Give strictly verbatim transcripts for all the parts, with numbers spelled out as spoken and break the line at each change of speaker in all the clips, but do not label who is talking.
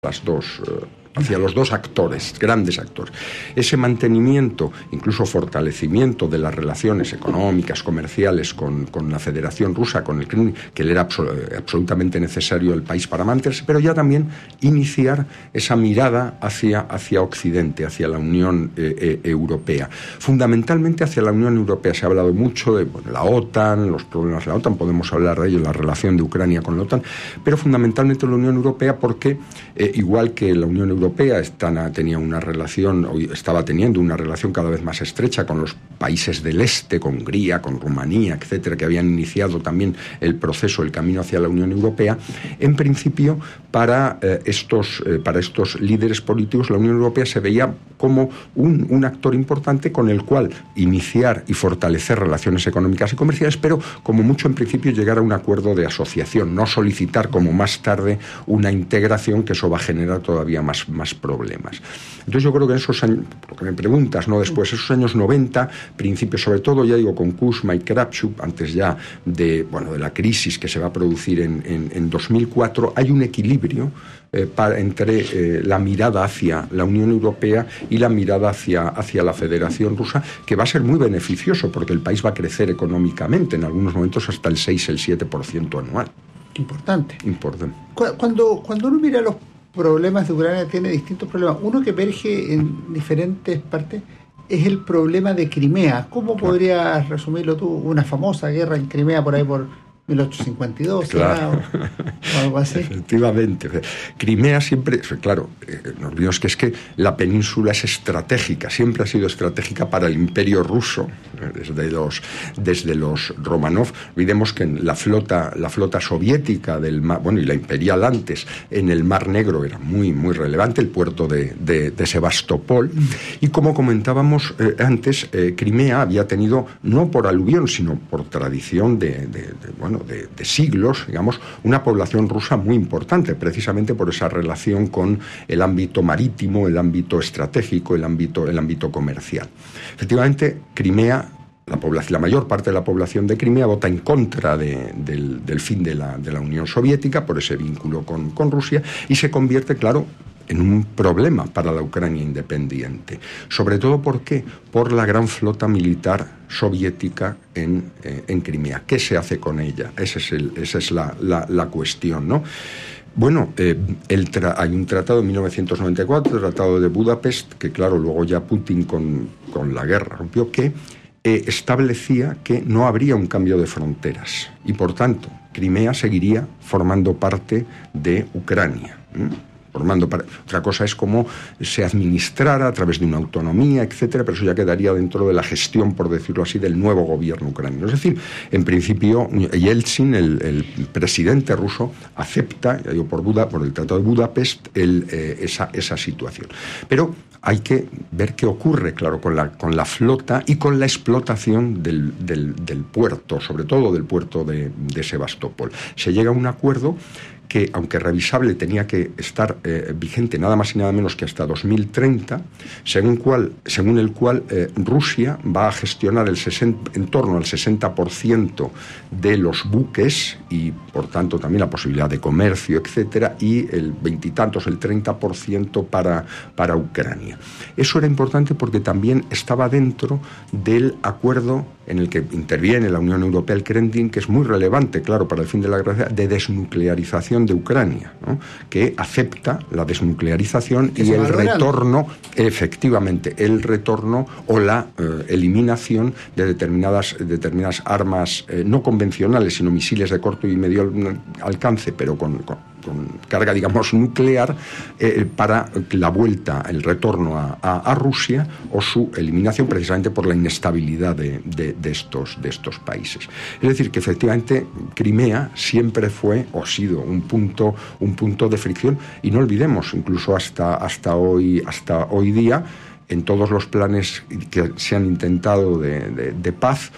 las dos... Eh, hacia los dos actores, grandes actores. Ese mantenimiento, incluso fortalecimiento de las relaciones económicas, comerciales con, con la Federación Rusa, con el Kremlin, que le era absol- absolutamente necesario el país para mantenerse, pero ya también iniciar esa mirada hacia, hacia Occidente, hacia la Unión eh, eh, Europea. Fundamentalmente hacia la Unión Europea. Se ha hablado mucho de bueno, la OTAN, los problemas de la OTAN, podemos hablar de ello, la relación de Ucrania con la OTAN, pero fundamentalmente la Unión Europea porque, eh, igual que la Unión Europea Europea tenía una relación, estaba teniendo una relación cada vez más estrecha con los países del este, con Hungría, con Rumanía, etcétera, que habían iniciado también el proceso, el camino hacia la Unión Europea. En principio, para eh, estos eh, para estos líderes políticos, la Unión Europea se veía como un, un actor importante con el cual iniciar y fortalecer relaciones económicas y comerciales, pero como mucho en principio llegar a un acuerdo de asociación, no solicitar como más tarde una integración, que eso va a generar todavía más más problemas. Entonces yo creo que en esos años, lo que me preguntas, ¿no? Después, esos años noventa, principios, sobre todo, ya digo, con Kuchma y Kravchuk, antes ya de, bueno, de la crisis que se va a producir en, en, en dos mil cuatro, hay un equilibrio eh, para, entre eh, la mirada hacia la Unión Europea y la mirada hacia, hacia la Federación Rusa, que va a ser muy beneficioso, porque el país va a crecer económicamente, en algunos momentos hasta el seis, el siete por ciento anual.
Importante.
Importante.
Cuando, cuando uno mira los problemas de Ucrania, tiene distintos problemas. Uno que emerge en diferentes partes es el problema de Crimea. ¿Cómo claro. podrías resumirlo tú? Una famosa guerra en Crimea por ahí por mil ochocientos cincuenta y dos,
claro.
¿será? O, o algo así.
Efectivamente. Crimea siempre, claro, eh, no olvidemos que es que la península es estratégica, siempre ha sido estratégica para el Imperio Ruso, eh, desde los, desde los Romanov. Olvidemos que la flota, la flota soviética del mar, bueno, y la imperial antes, en el Mar Negro era muy, muy relevante, el puerto de, de, de Sebastopol. Y como comentábamos eh, antes, eh, Crimea había tenido, no por aluvión, sino por tradición de, de, de bueno, De, de siglos, digamos, una población rusa muy importante, precisamente por esa relación con el ámbito marítimo, el ámbito estratégico, el ámbito, el ámbito comercial. Efectivamente, Crimea, la, población, la mayor parte de la población de Crimea vota en contra de, del, del fin de la, de la Unión Soviética, por ese vínculo con, con Rusia, y se convierte, claro, en un problema para la Ucrania independiente. Sobre todo, ¿por qué? Por la gran flota militar soviética en, eh, en Crimea. ¿Qué se hace con ella? Ese es el, esa es la, la, la cuestión, ¿no? Bueno, eh, el tra- hay un tratado en mil novecientos noventa y cuatro, el Tratado de Budapest, que claro, luego ya Putin con, con la guerra rompió, que eh, establecía que no habría un cambio de fronteras y, por tanto, Crimea seguiría formando parte de Ucrania. ¿Mm? Formando para... Otra cosa es cómo se administrara a través de una autonomía, etcétera, pero eso ya quedaría dentro de la gestión, por decirlo así, del nuevo gobierno ucraniano. Es decir, en principio, Yeltsin, el, el presidente ruso, acepta, ya digo, por, Buda, por el Tratado de Budapest, el, eh, esa, esa situación. Pero hay que ver qué ocurre, claro, con la, con la flota y con la explotación del, del, del puerto, sobre todo del puerto de, de Sebastopol. Se llega a un acuerdo que, aunque revisable, tenía que estar eh, vigente nada más y nada menos que hasta dos mil treinta, según, cual, según el cual eh, Rusia va a gestionar el sesenta, en torno al sesenta por ciento de los buques y, por tanto, también la posibilidad de comercio, etcétera, y el veintitantos, el treinta por ciento para, para Ucrania. Eso era importante porque también estaba dentro del acuerdo en el que interviene la Unión Europea, el Kremlin, que es muy relevante, claro, para el fin de la guerra, de desnuclearización de Ucrania, ¿no? Que acepta la desnuclearización y el retorno, efectivamente, el retorno o la eh, eliminación de determinadas, determinadas armas eh, no convencionales, sino misiles de corto y medio alcance, pero con, con, con carga, digamos, nuclear, eh, para la vuelta, el retorno a, a, a Rusia o su eliminación, precisamente por la inestabilidad de, de, de, estos, de estos países. Es decir, que efectivamente Crimea siempre fue o ha sido un punto, un punto de fricción, y no olvidemos, incluso hasta, hasta, hoy, hasta hoy día, en todos los planes que se han intentado de, de, de paz,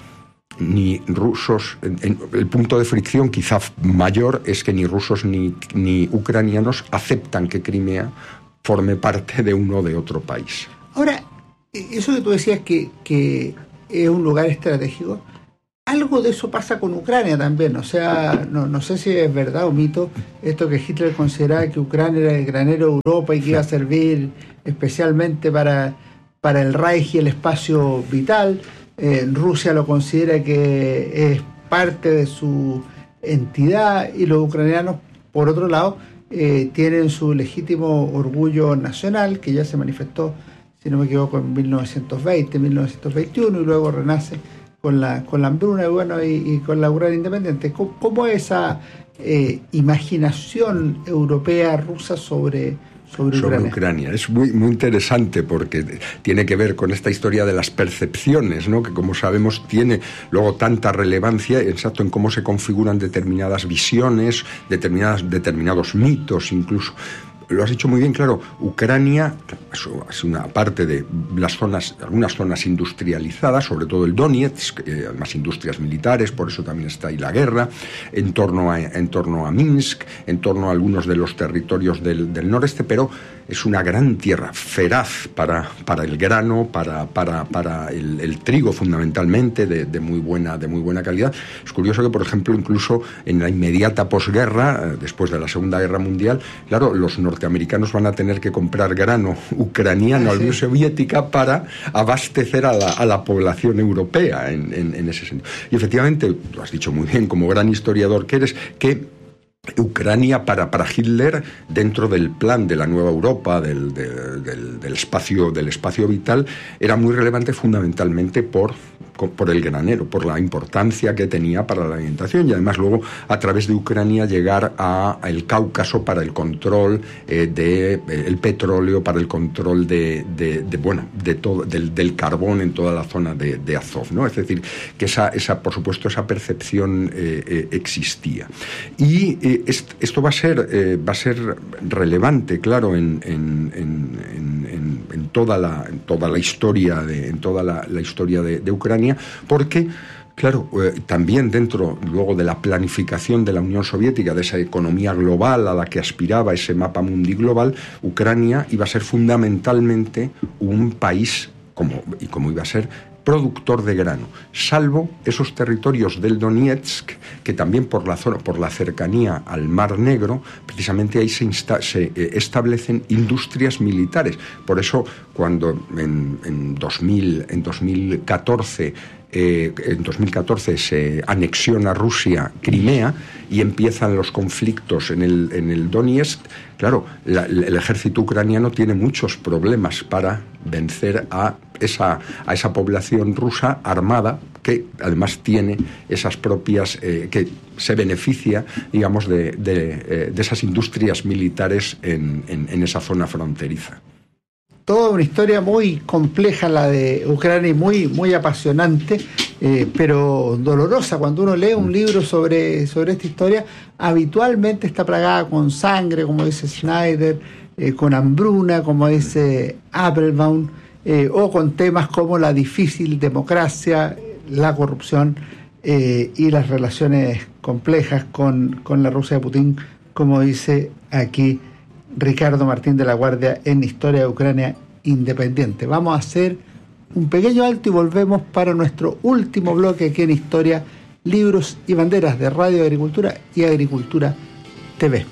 ni rusos, en, en, el punto de fricción quizá mayor es que ni rusos ni, ni ucranianos aceptan que Crimea forme parte de uno o de otro país.
Ahora, eso que tú decías que, que es un lugar estratégico, algo de eso pasa con Ucrania también. O sea, no, no sé si es verdad o mito esto que Hitler consideraba que Ucrania era el granero de Europa y que iba a servir especialmente para, para el Reich y el espacio vital. Eh, Rusia lo considera que es parte de su entidad, y los ucranianos, por otro lado, eh, tienen su legítimo orgullo nacional, que ya se manifestó, si no me equivoco, en mil novecientos veinte, mil novecientos veintiuno, y luego renace con la, con la hambruna y, bueno, y, y con la Ucrania independiente. ¿Cómo, cómo esa eh, imaginación europea rusa sobre, sobre Ucrania?
Sobre Ucrania. Es muy, muy interesante porque tiene que ver con esta historia de las percepciones, ¿no? Que, como sabemos, tiene luego tanta relevancia, exacto, en cómo se configuran determinadas visiones, determinadas, determinados mitos incluso. Lo has dicho muy bien, claro. Ucrania es una parte de las zonas, algunas zonas industrializadas, sobre todo el Donetsk, eh, además industrias militares, por eso también está ahí la guerra, en torno a, en torno a Minsk, en torno a algunos de los territorios del, del noreste, pero es una gran tierra, feraz para, para el grano, para, para, para el, el trigo fundamentalmente, de, de, muy buena, de muy buena calidad. Es curioso que, por ejemplo, incluso en la inmediata posguerra, después de la Segunda Guerra Mundial, claro, los norteamericanos van a tener que comprar grano ucraniano a la Unión Soviética para abastecer a la, a la población europea en, en, en ese sentido. Y efectivamente, lo has dicho muy bien, como gran historiador que eres, que Ucrania para, para Hitler, dentro del plan de la nueva Europa, del, del, del, del, espacio, del espacio vital, era muy relevante fundamentalmente por, por el granero, por la importancia que tenía para la alimentación, y además luego a través de Ucrania llegar a, a el Cáucaso para el control eh, de, eh, el petróleo, para el control de, de, de bueno, de todo, del, del carbón en toda la zona de, de Azov, ¿no? Es decir, que esa, esa, por supuesto, esa percepción eh, eh, existía. Y eh, esto va a ser eh, va a ser relevante, claro, en, en, en, en, en toda la en toda la historia de en toda la, la historia de, de Ucrania, porque claro, eh, también dentro luego de la planificación de la Unión Soviética, de esa economía global a la que aspiraba, ese mapa mundi global, Ucrania iba a ser fundamentalmente un país como y como iba a ser productor de grano, salvo esos territorios del Donetsk, que también por la zona, por la cercanía al Mar Negro, precisamente ahí se, insta, se eh, establecen industrias militares. Por eso, cuando en, en, dos mil, en dos mil catorce Eh, en dos mil catorce se anexiona Rusia Crimea y empiezan los conflictos en el, en el Donetsk, claro, la, el ejército ucraniano tiene muchos problemas para vencer a esa, a esa población rusa armada, que además tiene esas propias, eh, que se beneficia, digamos, de, de, eh, de esas industrias militares en, en, en esa zona fronteriza.
Toda una historia muy compleja la de Ucrania y muy, muy apasionante, eh, pero dolorosa. Cuando uno lee un libro sobre, sobre esta historia, habitualmente está plagada con sangre, como dice Schneider, eh, con hambruna, como dice Applebaum, eh, o con temas como la difícil democracia, la corrupción eh, y las relaciones complejas con, con la Rusia de Putin, como dice aquí Ricardo Martín de la Guardia en Historia de Ucrania Independiente. Vamos a hacer un pequeño alto y volvemos para nuestro último bloque aquí en Historia, Libros y Banderas de Radio Agricultura y Agricultura T V.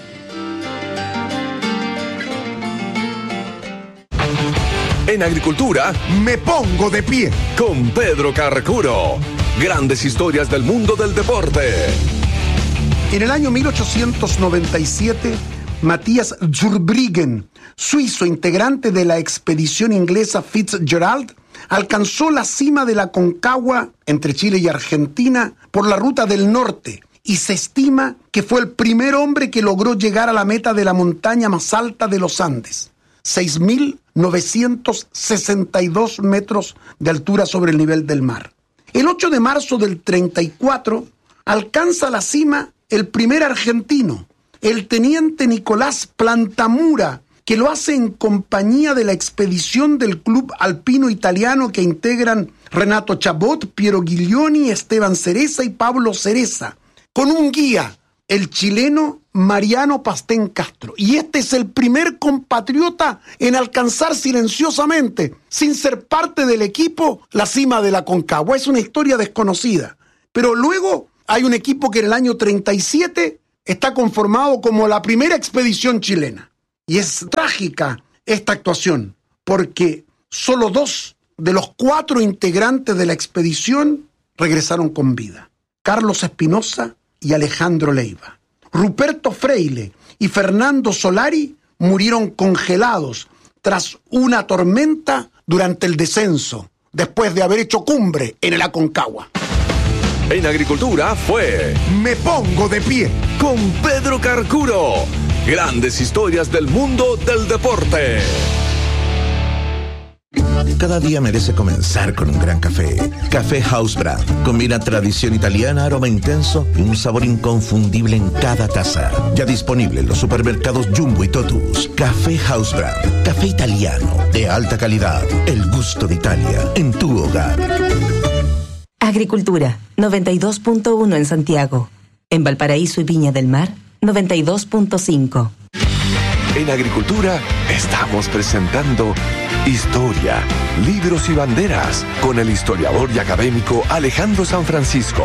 En Agricultura me pongo de pie con Pedro Carcuro. Grandes historias del mundo del deporte.
En el año mil ochocientos noventa y siete, Matthias Zurbriggen, suizo integrante de la expedición inglesa Fitzgerald, alcanzó la cima de la Concagua entre Chile y Argentina por la ruta del norte, y se estima que fue el primer hombre que logró llegar a la meta de la montaña más alta de los Andes, seis mil novecientos sesenta y dos metros de altura sobre el nivel del mar. El ocho de marzo del treinta y cuatro alcanza la cima el primer argentino, el teniente Nicolás Plantamura, que lo hace en compañía de la expedición del Club Alpino Italiano que integran Renato Chabot, Piero Guilioni, Esteban Cereza y Pablo Cereza, con un guía, el chileno Mariano Pastén Castro. Y este es el primer compatriota en alcanzar silenciosamente, sin ser parte del equipo, la cima de la Concagua. Es una historia desconocida. Pero luego hay un equipo que en el año treinta y siete está conformado como la primera expedición chilena. Y es trágica esta actuación, porque solo dos de los cuatro integrantes de la expedición regresaron con vida: Carlos Espinosa y Alejandro Leiva. Ruperto Freile y Fernando Solari murieron congelados tras una tormenta durante el descenso, después de haber hecho cumbre en el Aconcagua.
En Agricultura fue
Me Pongo de Pie
con Pedro Carcuro. Grandes historias del mundo del deporte.
Cada día merece comenzar con un gran café. Café House Brand. Combina tradición italiana, aroma intenso y un sabor inconfundible en cada taza. Ya disponible en los supermercados Jumbo y Totus. Café House Brand. Café italiano de alta calidad. El gusto de Italia en tu hogar.
Agricultura, noventa y dos punto uno en Santiago. En Valparaíso y Viña del Mar, noventa y dos punto cinco.
En Agricultura estamos presentando Historia, Libros y Banderas con el historiador y académico Alejandro San Francisco.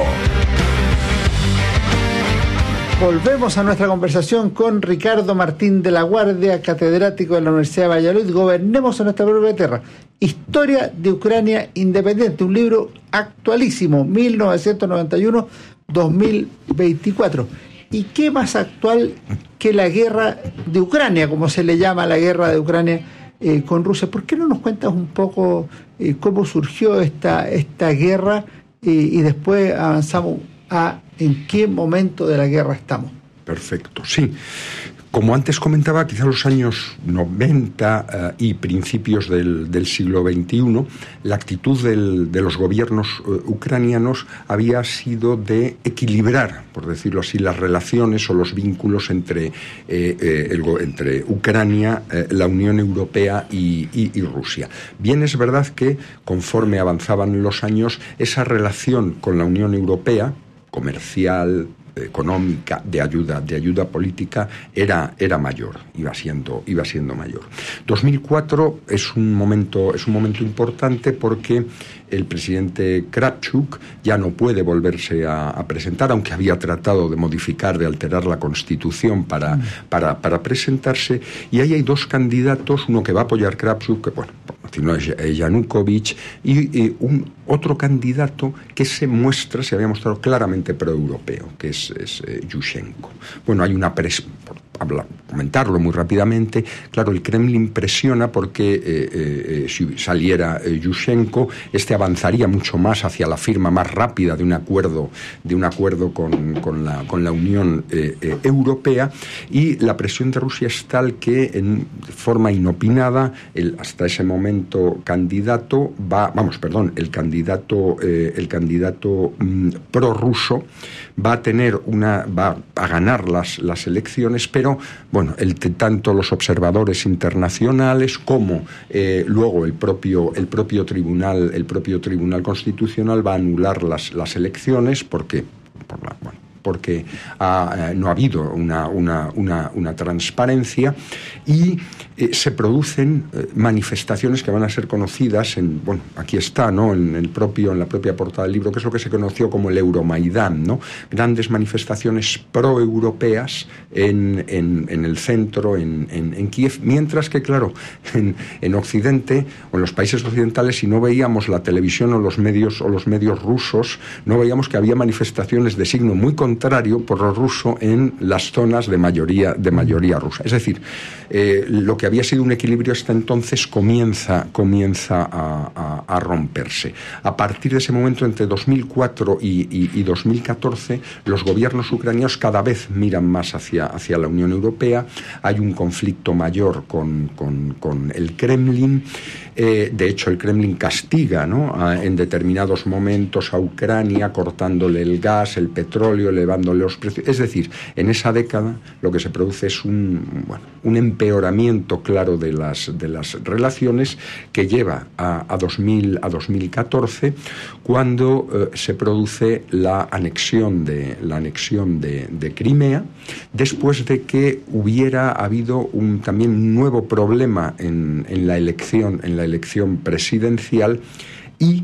Volvemos a nuestra conversación con Ricardo Martín de la Guardia, catedrático de la Universidad de Valladolid. Gobernemos en nuestra propia tierra. Historia de Ucrania Independiente, un libro actualísimo, mil novecientos noventa y uno a dos mil veinticuatro. ¿Y qué más actual que la guerra de Ucrania, como se le llama la guerra de Ucrania eh, con Rusia? ¿Por qué no nos cuentas un poco eh, cómo surgió esta, esta guerra eh, y después avanzamos a en qué momento de la guerra estamos?
Perfecto, sí. Como antes comentaba, quizá los años noventa uh, y principios del, del siglo veintiuno, la actitud del, de los gobiernos uh, ucranianos había sido de equilibrar, por decirlo así, las relaciones o los vínculos entre, eh, eh, el, entre Ucrania, eh, la Unión Europea y, y, y Rusia. Bien es verdad que conforme avanzaban los años, esa relación con la Unión Europea, comercial, económica, de ayuda, de ayuda política, era, era mayor, iba siendo, iba siendo mayor. dos mil cuatro es un momento, es un momento importante porque el presidente Kravchuk ya no puede volverse a, a presentar, aunque había tratado de modificar, de alterar la Constitución para, mm. para, para presentarse, y ahí hay dos candidatos, uno que va a apoyar Kravchuk, que bueno, no es Yanukovych, y, y un otro candidato que se muestra, se había mostrado claramente proeuropeo, que es, es eh, Yushchenko. Bueno, hay una pres habla, comentarlo muy rápidamente. Claro, el Kremlin presiona porque eh, eh, si saliera eh, Yushchenko, este avanzaría mucho más hacia la firma más rápida de un acuerdo, de un acuerdo con, con, la, con la Unión eh, eh, Europea, y la presión de Rusia es tal que en forma inopinada el hasta ese momento candidato va, vamos, perdón, el candidato eh, el candidato mm, prorruso va a tener una va a ganar las, las elecciones, pero bueno, el, tanto los observadores internacionales como eh, luego el propio el propio tribunal el propio tribunal constitucional va a anular las, las elecciones porque por la, bueno, porque ha, eh, no ha habido una, una, una, una transparencia, y eh, se producen eh, manifestaciones que van a ser conocidas en, bueno, aquí está, ¿no?, en el propio, en la propia portada del libro, que es lo que se conoció como el Euromaidán, ¿no? Grandes manifestaciones proeuropeas en, en, en el centro, en, en, en Kiev, mientras que, claro, en, en Occidente o en los países occidentales, si no veíamos la televisión o los medios o los medios rusos, no veíamos que había manifestaciones de signo muy contrario por lo ruso en las zonas de mayoría de mayoría rusa. Es decir, eh, lo que había sido un equilibrio hasta entonces comienza comienza a, a, a romperse. A partir de ese momento, entre dos mil cuatro y, y, y dos mil catorce, los gobiernos ucranianos cada vez miran más hacia, hacia la Unión Europea. Hay un conflicto mayor con, con, con el Kremlin. Eh, de hecho, el Kremlin castiga, ¿no?, a, en determinados momentos a Ucrania, cortándole el gas, el petróleo, elevándole los precios. Es decir, en esa década lo que se produce es un, bueno, un empeoramiento claro de las, de las relaciones, que lleva a, a, dos mil, a dos mil catorce, cuando eh, se produce la anexión de, la anexión de, de Crimea, después de que hubiera habido un, también un nuevo problema en, en la elección, en la elección presidencial, y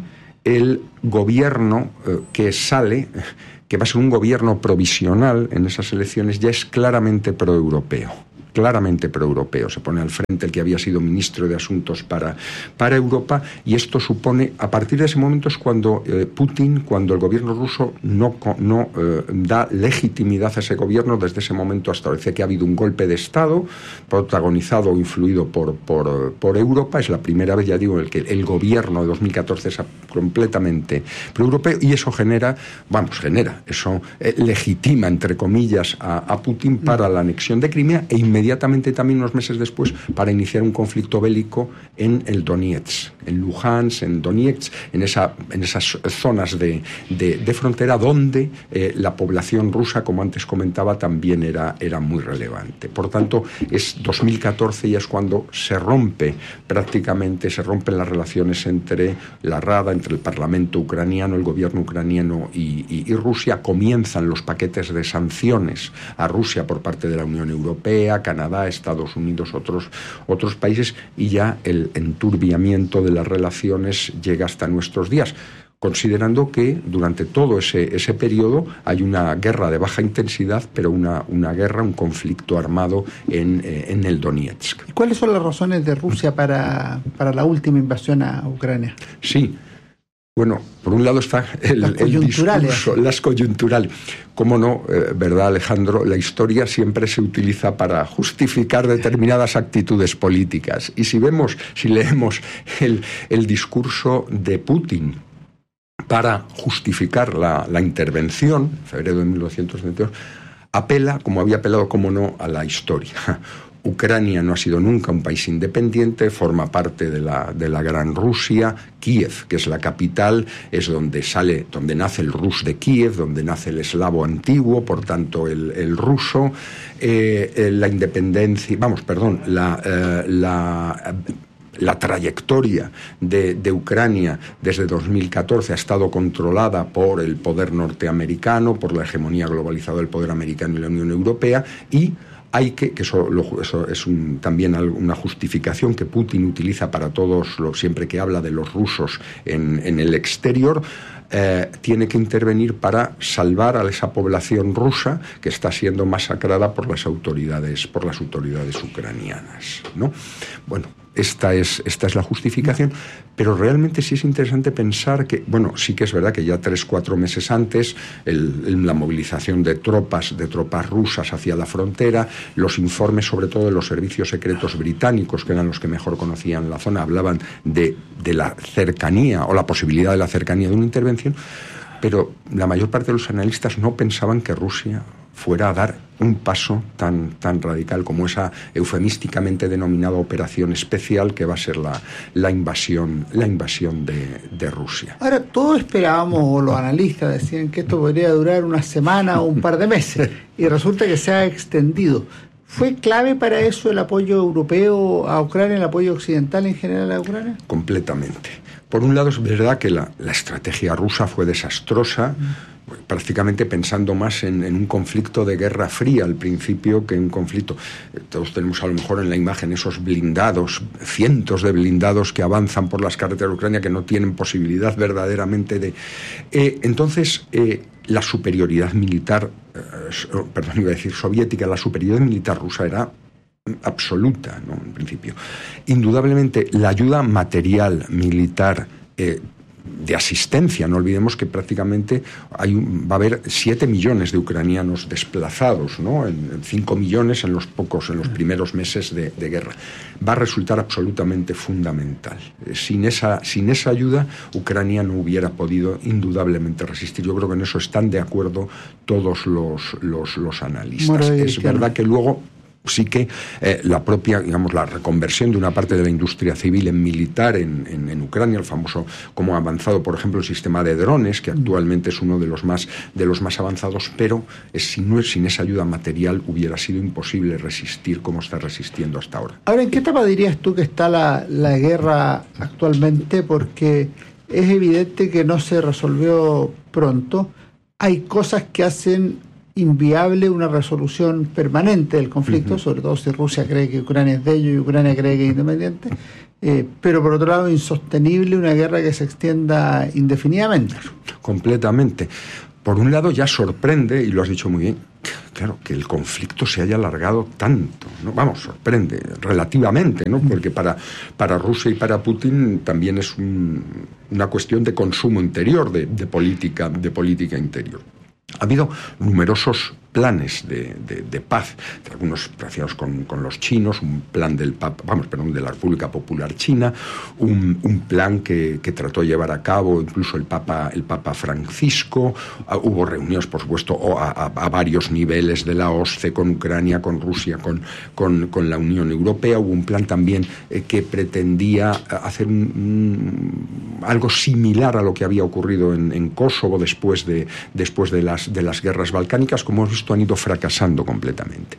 el gobierno eh, que sale, que va a ser un gobierno provisional en esas elecciones, ya es claramente proeuropeo. claramente proeuropeo. Se pone al frente el que había sido ministro de Asuntos para, para Europa, y esto supone, a partir de ese momento es cuando eh, Putin, cuando el gobierno ruso no, no eh, da legitimidad a ese gobierno desde ese momento hasta ahora. Dice que ha habido un golpe de Estado protagonizado o influido por, por, por Europa. Es la primera vez, ya digo, en el que el gobierno de dos mil catorce es completamente proeuropeo, y eso genera, vamos, genera, eso eh, legitima, entre comillas, a, a Putin para la anexión de Crimea, e inmediatamente Inmediatamente también unos meses después para iniciar un conflicto bélico en el Donetsk, en Luhansk, en Donetsk, en, esa, en esas zonas de, de, de frontera donde eh, la población rusa, como antes comentaba, también era, era muy relevante. Por tanto, es dos mil catorce ya es cuando se rompe prácticamente, se rompen las relaciones entre la Rada, entre el Parlamento ucraniano, el gobierno ucraniano y, y, y Rusia. Comienzan los paquetes de sanciones a Rusia por parte de la Unión Europea, Canadá, Estados Unidos, otros, otros países, y ya el enturbiamiento de las relaciones llega hasta nuestros días, considerando que durante todo ese, ese periodo hay una guerra de baja intensidad, pero una, una guerra, un conflicto armado en, eh, en el Donetsk.
¿Y cuáles son las razones de Rusia para, para la última invasión a Ucrania?
Sí. Bueno, por un lado está el,
las
el discurso, las coyunturales. Cómo no, eh, ¿verdad, Alejandro? La historia siempre se utiliza para justificar determinadas actitudes políticas. Y si vemos, si leemos el, el discurso de Putin para justificar la, la intervención, en febrero de mil novecientos veintidós, apela, como había apelado, cómo no, a la historia. Ucrania no ha sido nunca un país independiente, forma parte de la, de la Gran Rusia. Kiev, que es la capital, es donde sale, donde nace el Rus de Kiev, donde nace el eslavo antiguo, por tanto el, el ruso. Eh, eh, la independencia, vamos, perdón, la... Eh, la La trayectoria de, de Ucrania desde dos mil catorce ha estado controlada por el poder norteamericano, por la hegemonía globalizada del poder americano y la Unión Europea, y hay que, que eso, lo, eso es un, también una justificación que Putin utiliza para todos, los, siempre que habla de los rusos en, en el exterior, eh, tiene que intervenir para salvar a esa población rusa que está siendo masacrada por las autoridades, por las autoridades ucranianas, ¿no? Bueno, Esta es, esta es la justificación, pero realmente sí es interesante pensar que, bueno, sí que es verdad que ya tres, cuatro meses antes, el, la movilización de tropas, de tropas rusas hacia la frontera, los informes sobre todo de los servicios secretos británicos, que eran los que mejor conocían la zona, hablaban de, de la cercanía o la posibilidad de la cercanía de una intervención, pero la mayor parte de los analistas no pensaban que Rusia fuera a dar un paso tan, tan radical como esa eufemísticamente denominada operación especial que va a ser la, la invasión, la invasión de, de Rusia.
Ahora, todos esperábamos, o los analistas decían que esto podría durar una semana o un par de meses, y resulta que se ha extendido. ¿Fue clave para eso el apoyo europeo a Ucrania, el apoyo occidental en general a Ucrania?
Completamente. Por un lado, es verdad que la, la estrategia rusa fue desastrosa, mm. prácticamente pensando más en, en un conflicto de guerra fría al principio que en un conflicto. Todos tenemos a lo mejor en la imagen esos blindados, cientos de blindados que avanzan por las carreteras de Ucrania que no tienen posibilidad verdaderamente de... Eh, entonces, eh, la superioridad militar, eh, perdón, iba a decir soviética, la superioridad militar rusa era absoluta, ¿no? En principio. Indudablemente, la ayuda material, militar, eh, de asistencia, no olvidemos que prácticamente hay un, va a haber siete millones de ucranianos desplazados, ¿no? En cinco millones en los pocos, en los primeros meses de, de guerra. Va a resultar absolutamente fundamental. Sin esa, sin esa ayuda, Ucrania no hubiera podido indudablemente resistir. Yo creo que en eso están de acuerdo todos los, los, los analistas. Es verdad que luego sí que eh, la propia, digamos, la reconversión de una parte de la industria civil en militar en, en, en Ucrania, el famoso, como ha avanzado, por ejemplo, el sistema de drones, que actualmente es uno de los más, de los más avanzados, pero es, sin, no, sin esa ayuda material hubiera sido imposible resistir como está resistiendo hasta ahora.
Ahora, ¿en qué etapa dirías tú que está la, la guerra actualmente? Porque es evidente que no se resolvió pronto. Hay cosas que hacen inviable una resolución permanente del conflicto, uh-huh. sobre todo si Rusia cree que Ucrania es de ellos y Ucrania cree que es independiente, eh, pero por otro lado insostenible una guerra que se extienda indefinidamente.
Completamente. Por un lado ya sorprende, y lo has dicho muy bien, claro, que el conflicto se haya alargado tanto, ¿no? Vamos, sorprende, relativamente, ¿no? Porque para, para Rusia y para Putin también es un, una cuestión de consumo interior, de, de, política, de política interior. Ha habido numerosos planes de, de, de paz, algunos relacionados con, con los chinos, un plan del Papa, vamos, perdón, de la República Popular China, un, un plan que, que trató de llevar a cabo incluso el Papa, el Papa Francisco. Uh, hubo reuniones, por supuesto, a, a, a varios niveles de la O S C E con Ucrania, con Rusia, con, con, con la Unión Europea. Hubo un plan también eh, que pretendía hacer un, un, algo similar a lo que había ocurrido en, en Kosovo después de, después de las, de las guerras balcánicas. Como hemos visto, han ido fracasando completamente.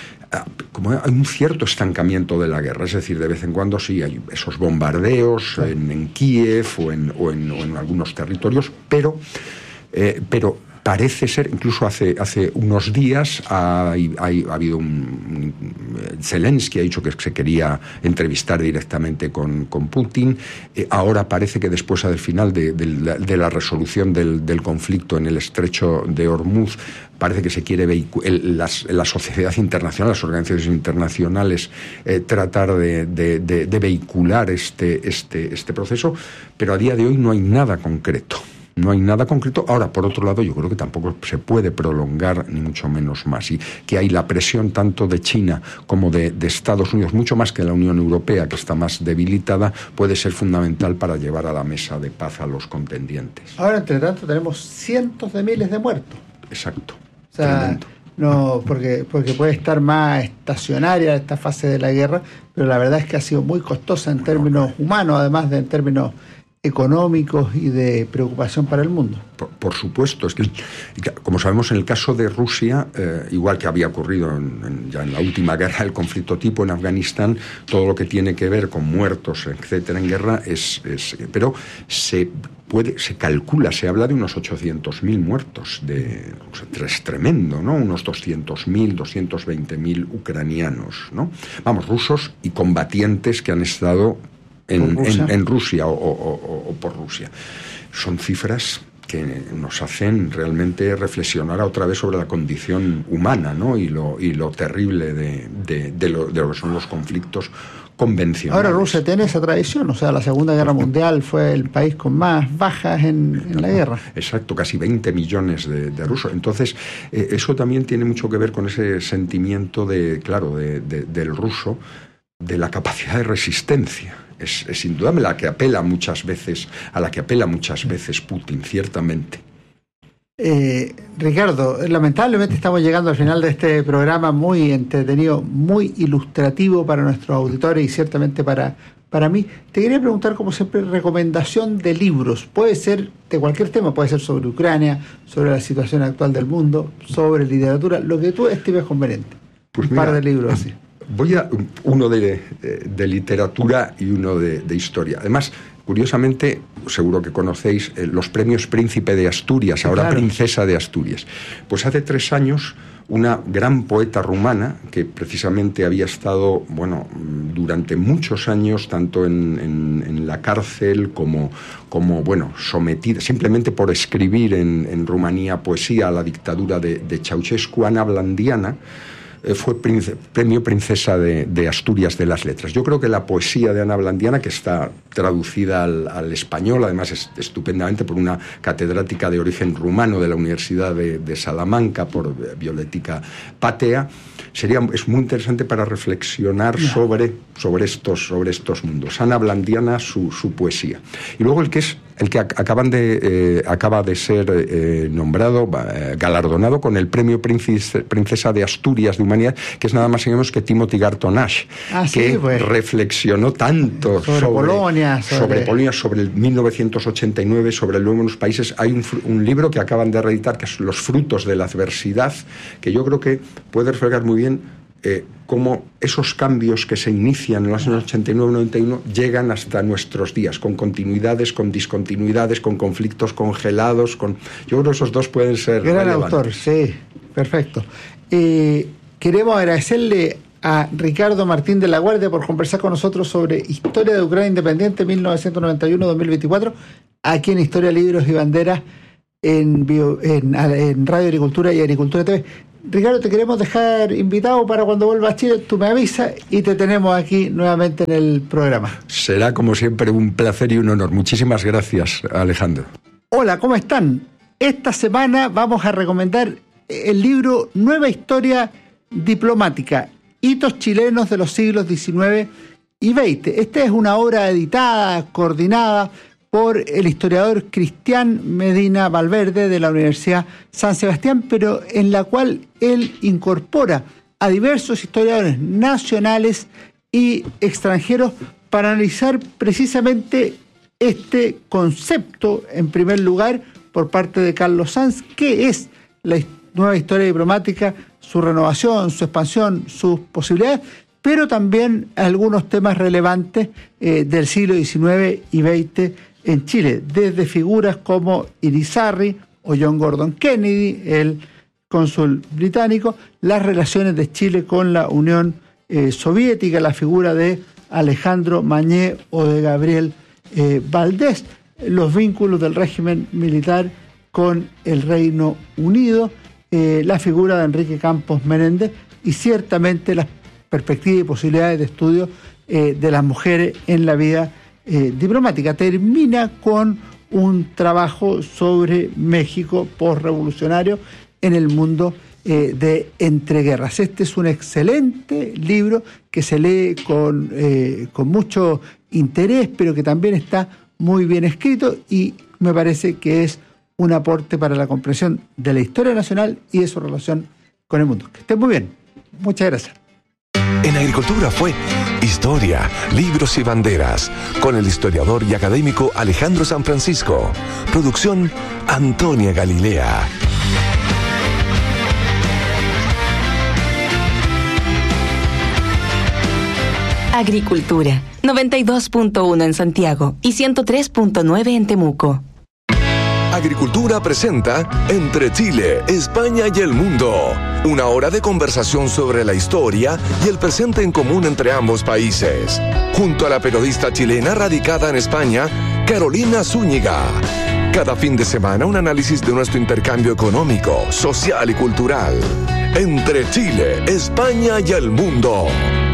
Como hay un cierto estancamiento de la guerra, es decir, de vez en cuando sí hay esos bombardeos en, en Kiev o en, o, en, o en algunos territorios, pero, eh, pero parece ser, incluso hace, hace unos días ha, ha, ha habido un, un Zelensky ha dicho que se quería entrevistar directamente con, con Putin. Eh, ahora parece que después del final de, de, de la resolución del, del conflicto en el estrecho de Hormuz, parece que se quiere vehicular, la sociedad internacional, las organizaciones internacionales, eh, tratar de, de, de, de vehicular este, este, este proceso, pero a día de hoy no hay nada concreto. No hay nada concreto. Ahora, por otro lado, yo creo que tampoco se puede prolongar, ni mucho menos más. Y que hay la presión tanto de China como de, de Estados Unidos, mucho más que la Unión Europea, que está más debilitada, puede ser fundamental para llevar a la mesa de paz a los contendientes.
Ahora, entre tanto, tenemos cientos de miles de muertos.
Exacto.
O sea, no, porque, porque puede estar más estacionaria esta fase de la guerra, pero la verdad es que ha sido muy costosa en términos humanos, además de en términos económicos y de preocupación para el mundo.
Por, por supuesto, es que como sabemos en el caso de Rusia, eh, igual que había ocurrido en, en, ya en la última guerra, el conflicto tipo en Afganistán, todo lo que tiene que ver con muertos, etcétera, en guerra es, es pero se puede, se calcula, se habla de unos ochocientos mil muertos, de, o sea, es tremendo, ¿no? Unos doscientos mil, doscientos veinte mil ucranianos, ¿no? Vamos, rusos y combatientes que han estado En, en, en Rusia o, o, o, o por Rusia. Son cifras que nos hacen realmente reflexionar otra vez sobre la condición humana, ¿no? y, lo, y lo terrible de, de, de, lo, de lo que son los conflictos convencionales.
Ahora Rusia tiene esa tradición, o sea, la Segunda Guerra Mundial fue el país con más bajas en, en la guerra.
Exacto, casi veinte millones de, de rusos. Entonces, eh, eso también tiene mucho que ver con ese sentimiento de, claro, de, de, del ruso, de la capacidad de resistencia. Es, es indudable la que apela muchas veces, a la que apela muchas veces Putin, ciertamente.
Eh, Ricardo, lamentablemente estamos llegando al final de este programa muy entretenido, muy ilustrativo para nuestros auditores y ciertamente para, para mí. Te quería preguntar, como siempre, recomendación de libros. Puede ser de cualquier tema, puede ser sobre Ucrania, sobre la situación actual del mundo, sobre literatura, lo que tú estimes conveniente.
Pues
Un
mira,
par de libros así.
Voy a uno de, de, de literatura y uno de, de historia. Además, curiosamente, seguro que conocéis eh, los premios Príncipe de Asturias, ahora claro. Princesa de Asturias. Pues hace tres años una gran poeta rumana que precisamente había estado, bueno, durante muchos años tanto en, en, en la cárcel como, como, bueno, sometida simplemente por escribir en, en Rumanía poesía a la dictadura de, de Ceausescu, Ana Blandiana, fue prince, premio Princesa de, de Asturias de las Letras. Yo creo que la poesía de Ana Blandiana, que está traducida al, al español, además es, estupendamente por una catedrática de origen rumano de la Universidad de, de Salamanca, por Violetica Patea, sería, es muy interesante para reflexionar no. sobre, sobre, estos, sobre estos mundos. Ana Blandiana, su, su poesía. Y luego el que es el que acaban de, eh, acaba de ser eh, nombrado, eh, galardonado con el premio Princesa, Princesa de Asturias de Humanidad, que es nada más y menos que Timothy Garton Ash,
ah,
que
sí, pues.
reflexionó tanto
sobre, sobre Polonia, sobre...
sobre Polonia, sobre el mil novecientos ochenta y nueve, sobre el nuevo en los países. Hay un, un libro que acaban de reeditar, que es Los frutos de la adversidad, que yo creo que puede reflejar muy bien Eh, cómo esos cambios que se inician en los años ochenta y nueve noventa y uno llegan hasta nuestros días, con continuidades, con discontinuidades, con conflictos congelados, con yo creo que esos dos pueden ser
Gran
relevantes.
autor, sí, perfecto. Eh, queremos agradecerle a Ricardo Martín de la Guardia por conversar con nosotros sobre Historia de Ucrania Independiente mil novecientos noventa y uno a dos mil veinticuatro, aquí en Historia, Libros y Banderas, en, bio, en, en Radio Agricultura y Agricultura T V. Ricardo, te queremos dejar invitado para cuando vuelvas a Chile, tú me avisas y te tenemos aquí nuevamente en el programa.
Será como siempre un placer y un honor. Muchísimas gracias, Alejandro.
Hola, ¿cómo están? Esta semana vamos a recomendar el libro Nueva Historia Diplomática, hitos chilenos de los siglos diecinueve y veinte. Esta es una obra editada, coordinada por el historiador Cristian Medina Valverde de la Universidad San Sebastián, pero en la cual él incorpora a diversos historiadores nacionales y extranjeros para analizar precisamente este concepto, en primer lugar, por parte de Carlos Sanz, que es la nueva historia diplomática, su renovación, su expansión, sus posibilidades, pero también algunos temas relevantes eh, del siglo diecinueve y veinte en Chile, desde figuras como Irizarry o John Gordon Kennedy, el cónsul británico, las relaciones de Chile con la Unión eh, Soviética, la figura de Alejandro Mañé o de Gabriel eh, Valdés, los vínculos del régimen militar con el Reino Unido, eh, la figura de Enrique Campos Menéndez y ciertamente las perspectivas y posibilidades de estudio eh, de las mujeres en la vida Eh, diplomática. Termina con un trabajo sobre México postrevolucionario en el mundo eh, de entreguerras. Este es un excelente libro que se lee con, eh, con mucho interés, pero que también está muy bien escrito y me parece que es un aporte para la comprensión de la historia nacional y de su relación con el mundo. Que estén muy bien. Muchas gracias.
En Agricultura fue Historia, Libros y Banderas, con el historiador y académico Alejandro San Francisco. Producción Antonia Galilea.
Agricultura, noventa y dos punto uno en Santiago y ciento tres punto nueve en Temuco.
Agricultura presenta Entre Chile, España y el Mundo. Una hora de conversación sobre la historia y el presente en común entre ambos países. Junto a la periodista chilena radicada en España, Carolina Zúñiga. Cada fin de semana un análisis de nuestro intercambio económico, social y cultural. Entre Chile, España y el Mundo.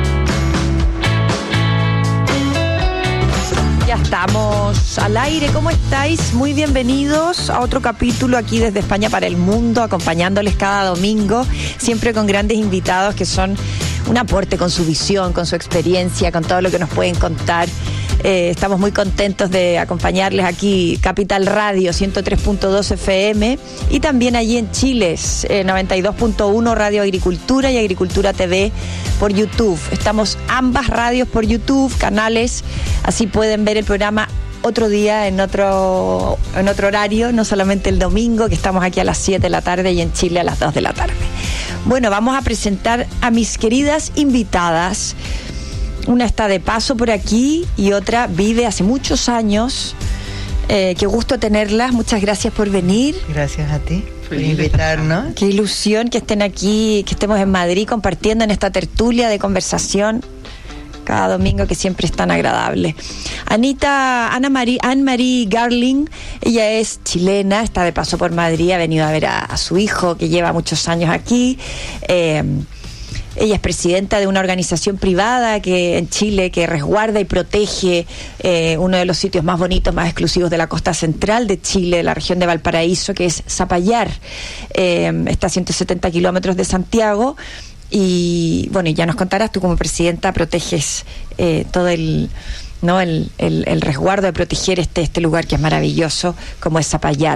Ya estamos al aire, ¿cómo estáis? Muy bienvenidos a otro capítulo aquí desde España para el Mundo, acompañándoles cada domingo, siempre con grandes invitados que son un aporte con su visión, con su experiencia, con todo lo que nos pueden contar. Eh, estamos muy contentos de acompañarles aquí, Capital Radio ciento tres punto dos F M y también allí en Chile, eh, noventa y dos punto uno Radio Agricultura y Agricultura T V por YouTube. Estamos ambas radios por YouTube, canales, así pueden ver el programa otro día en otro, en otro horario, no solamente el domingo, que estamos aquí a las siete de la tarde y en Chile a las dos de la tarde. Bueno, vamos a presentar a mis queridas invitadas. Una está de paso por aquí y otra vive hace muchos años. Eh, qué gusto tenerlas. Muchas gracias por venir.
Gracias a ti por invitarnos.
Qué ilusión que estén aquí, que estemos en Madrid compartiendo en esta tertulia de conversación cada domingo, que siempre es tan agradable. Anita, Ana Marie, Anne-Marie Garling, ella es chilena, está de paso por Madrid, ha venido a ver a, a su hijo que lleva muchos años aquí. Eh, Ella es presidenta de una organización privada que en Chile que resguarda y protege eh, uno de los sitios más bonitos, más exclusivos de la costa central de Chile, la región de Valparaíso, que es Zapallar. Eh, está a ciento setenta kilómetros de Santiago. Y bueno, y ya nos contarás, tú como presidenta proteges eh, todo el... ¿no? El, el, el resguardo de proteger este, este lugar que es maravilloso, como es Zapallar.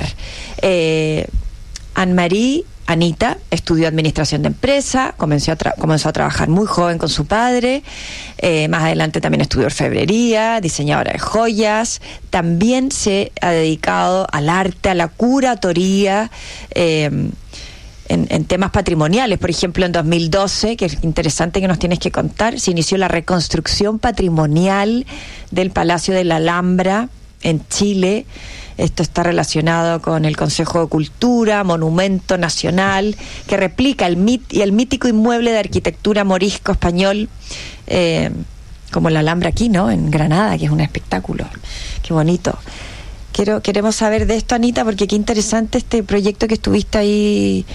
Eh, Anne-Marie, Anita, estudió Administración de Empresa, comenzó a, tra- comenzó a trabajar muy joven con su padre, eh, más adelante también estudió orfebrería, diseñadora de joyas, también se ha dedicado al arte, a la curatoría, eh, En, en temas patrimoniales. Por ejemplo, en dos mil doce, que es interesante que nos tienes que contar, se inició la reconstrucción patrimonial del Palacio de la Alhambra en Chile, Esto está relacionado con el Consejo de Cultura, monumento nacional, que replica el, mit, y el mítico inmueble de arquitectura morisco español, eh, como la Alhambra aquí, ¿no? En Granada, que es un espectáculo. Qué bonito. Quiero, queremos saber de esto, Anita, porque qué interesante este proyecto que estuviste ahí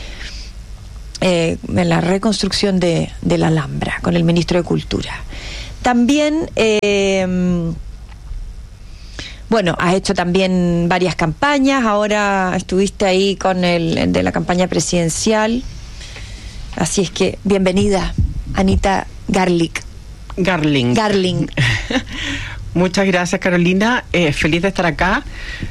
eh, en la reconstrucción de, de la Alhambra con el ministro de Cultura. También, eh, bueno, has hecho también varias campañas. Ahora estuviste ahí con el de la campaña presidencial. Así es que, bienvenida, Anita Garlic.
Garling.
Garling.
Muchas gracias, Carolina. Eh, feliz de estar acá.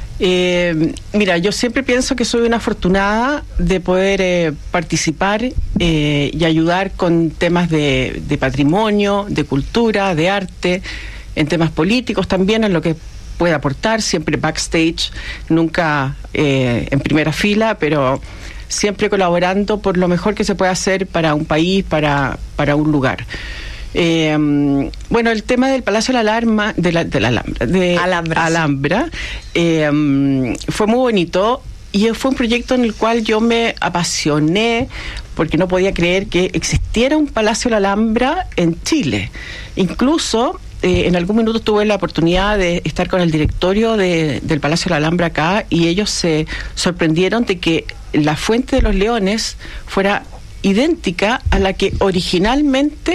Eh, mira, yo siempre pienso que soy una afortunada de poder eh, participar eh, y ayudar con temas de, de patrimonio, de cultura, de arte, en temas políticos también, en lo que pueda aportar, siempre backstage, nunca eh, en primera fila, pero siempre colaborando por lo mejor que se pueda hacer para un país, para, para un lugar. Eh, bueno, el tema del Palacio de la Alarma, de la, de la Alhambra, de
Alhambra,
Alhambra eh, fue muy bonito y fue un proyecto en el cual yo me apasioné porque no podía creer que existiera un Palacio de la Alhambra en Chile. Incluso eh, en algún minuto tuve la oportunidad de estar con el directorio de, del Palacio de la Alhambra acá y ellos se sorprendieron de que la Fuente de los Leones fuera idéntica a la que originalmente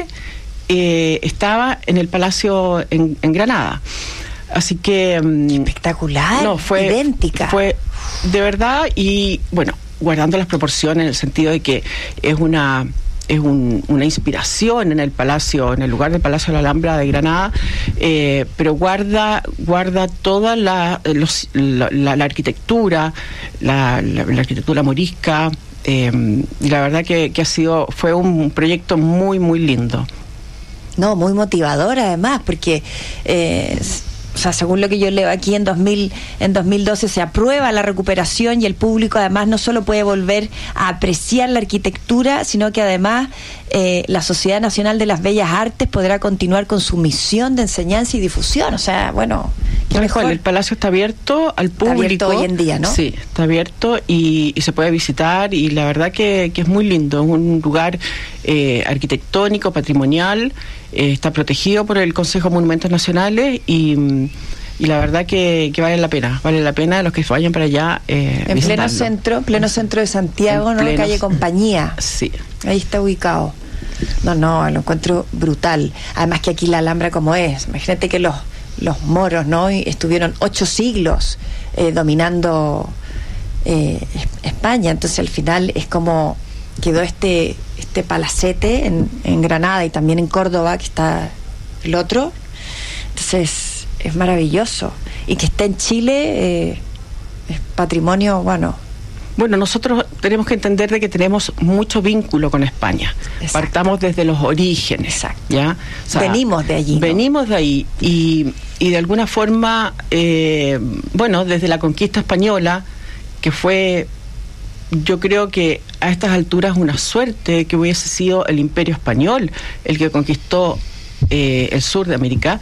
Eh, estaba en el Palacio en, en Granada. Así que
espectacular,
no, fue,
idéntica.
Fue de verdad y bueno, guardando las proporciones en el sentido de que es una es un, una inspiración en el Palacio, en el lugar del Palacio de la Alhambra de Granada, eh, pero guarda guarda toda la, los, la, la, la arquitectura, la, la, la arquitectura morisca, eh, y la verdad que, que ha sido fue un proyecto muy muy lindo.
No, muy motivador además, porque eh, o sea, según lo que yo leo aquí en dos mil, en dos mil doce se aprueba la recuperación y el público además no solo puede volver a apreciar la arquitectura, sino que además eh, la Sociedad Nacional de las Bellas Artes podrá continuar con su misión de enseñanza y difusión. O sea, bueno, qué mejor.
El palacio está abierto al público.
Está abierto hoy en día, ¿no?
Sí, está abierto y, y se puede visitar y la verdad que, que es muy lindo, es un lugar eh, arquitectónico, patrimonial. Eh, está protegido por el Consejo de Monumentos Nacionales y, y la verdad que, que vale la pena, vale la pena los que vayan para allá eh,
en
visitarlo.
pleno centro, pleno centro de Santiago,
en
¿no?
pleno,
Calle Compañía.
Sí.
Ahí está ubicado. No, no, lo encuentro brutal. Además que aquí la Alhambra como es. Imagínate que los, los moros, ¿no? Y estuvieron ocho siglos eh, dominando eh, España. Entonces al final es como quedó este este palacete en, en Granada y también en Córdoba, que está el otro. Entonces es maravilloso. Y que esté en Chile eh, es patrimonio, bueno.
Bueno, nosotros tenemos que entender de que tenemos mucho vínculo con España.
Exacto.
Partamos desde los orígenes.
Exacto.
¿Ya? O sea,
venimos de allí, ¿no?
Venimos de ahí y, y de alguna forma, eh, bueno, desde la conquista española, que fue, yo creo que a estas alturas una suerte que hubiese sido el Imperio Español el que conquistó eh, el sur de América,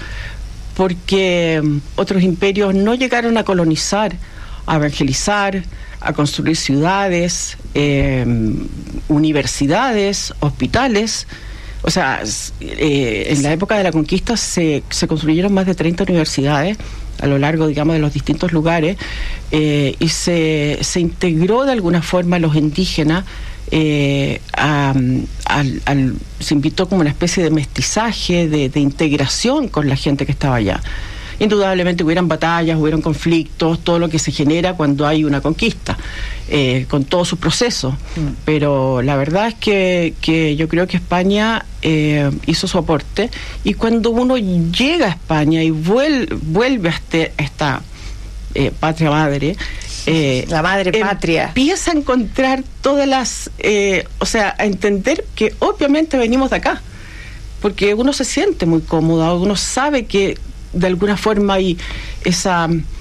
porque otros imperios no llegaron a colonizar, a evangelizar, a construir ciudades, eh, universidades, hospitales. O sea, eh, en la época de la conquista se, se construyeron más de treinta universidades a lo largo, digamos, de los distintos lugares, eh, y se, se integró de alguna forma a los indígenas, eh, a, al, al, se invitó como una especie de mestizaje, de, de integración con la gente que estaba allá. Indudablemente hubieran batallas, hubieron conflictos, todo lo que se genera cuando hay una conquista, eh, con todo su proceso. Mm. Pero la verdad es que, que yo creo que España eh, hizo su aporte, y cuando uno llega a España y vuel, vuelve a, este, a esta eh, patria madre, eh,
la madre patria,
empieza a encontrar todas las, eh, o sea, a entender que obviamente venimos de acá, porque uno se siente muy cómodo, uno sabe que de alguna forma hay esa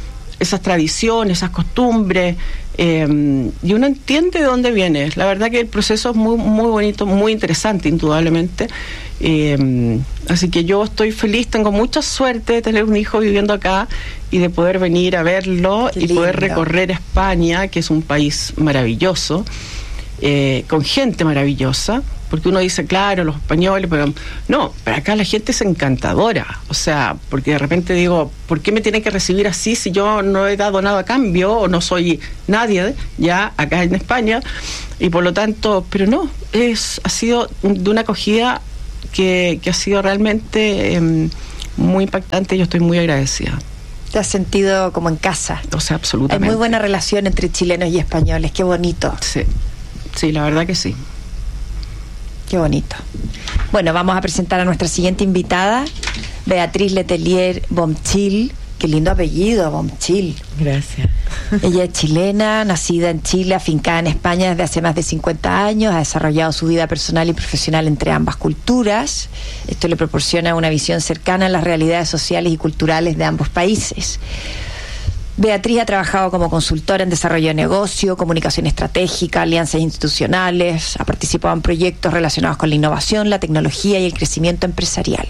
esas tradiciones, esas costumbres, eh, y uno entiende de dónde viene. La verdad que el proceso es muy, muy bonito, muy interesante, indudablemente. Eh, así que yo estoy feliz, tengo mucha suerte de tener un hijo viviendo acá y de poder venir a verlo y poder recorrer España, que es un país maravilloso, eh, con gente maravillosa, porque uno dice, claro, los españoles, pero no, pero acá la gente es encantadora, o sea, porque de repente digo, ¿por qué me tienen que recibir así si yo no he dado nada a cambio o no soy nadie ya acá en España? Y por lo tanto, pero no, es ha sido de una acogida que, que ha sido realmente eh, muy impactante y yo estoy muy agradecida.
¿Te has sentido como en casa?
O sea, absolutamente.
Hay muy buena relación entre chilenos y españoles, qué bonito.
Sí, sí, la verdad que sí.
Qué bonito. Bueno, vamos a presentar a nuestra siguiente invitada, Beatriz Letelier Bomchil. Qué lindo apellido, Bomchil.
Gracias.
Ella es chilena, nacida en Chile, afincada en España desde hace más de cincuenta años, ha desarrollado su vida personal y profesional entre ambas culturas. Esto le proporciona una visión cercana a las realidades sociales y culturales de ambos países. Beatriz ha trabajado como consultora en desarrollo de negocio, comunicación estratégica, alianzas institucionales, ha participado en proyectos relacionados con la innovación, la tecnología y el crecimiento empresarial.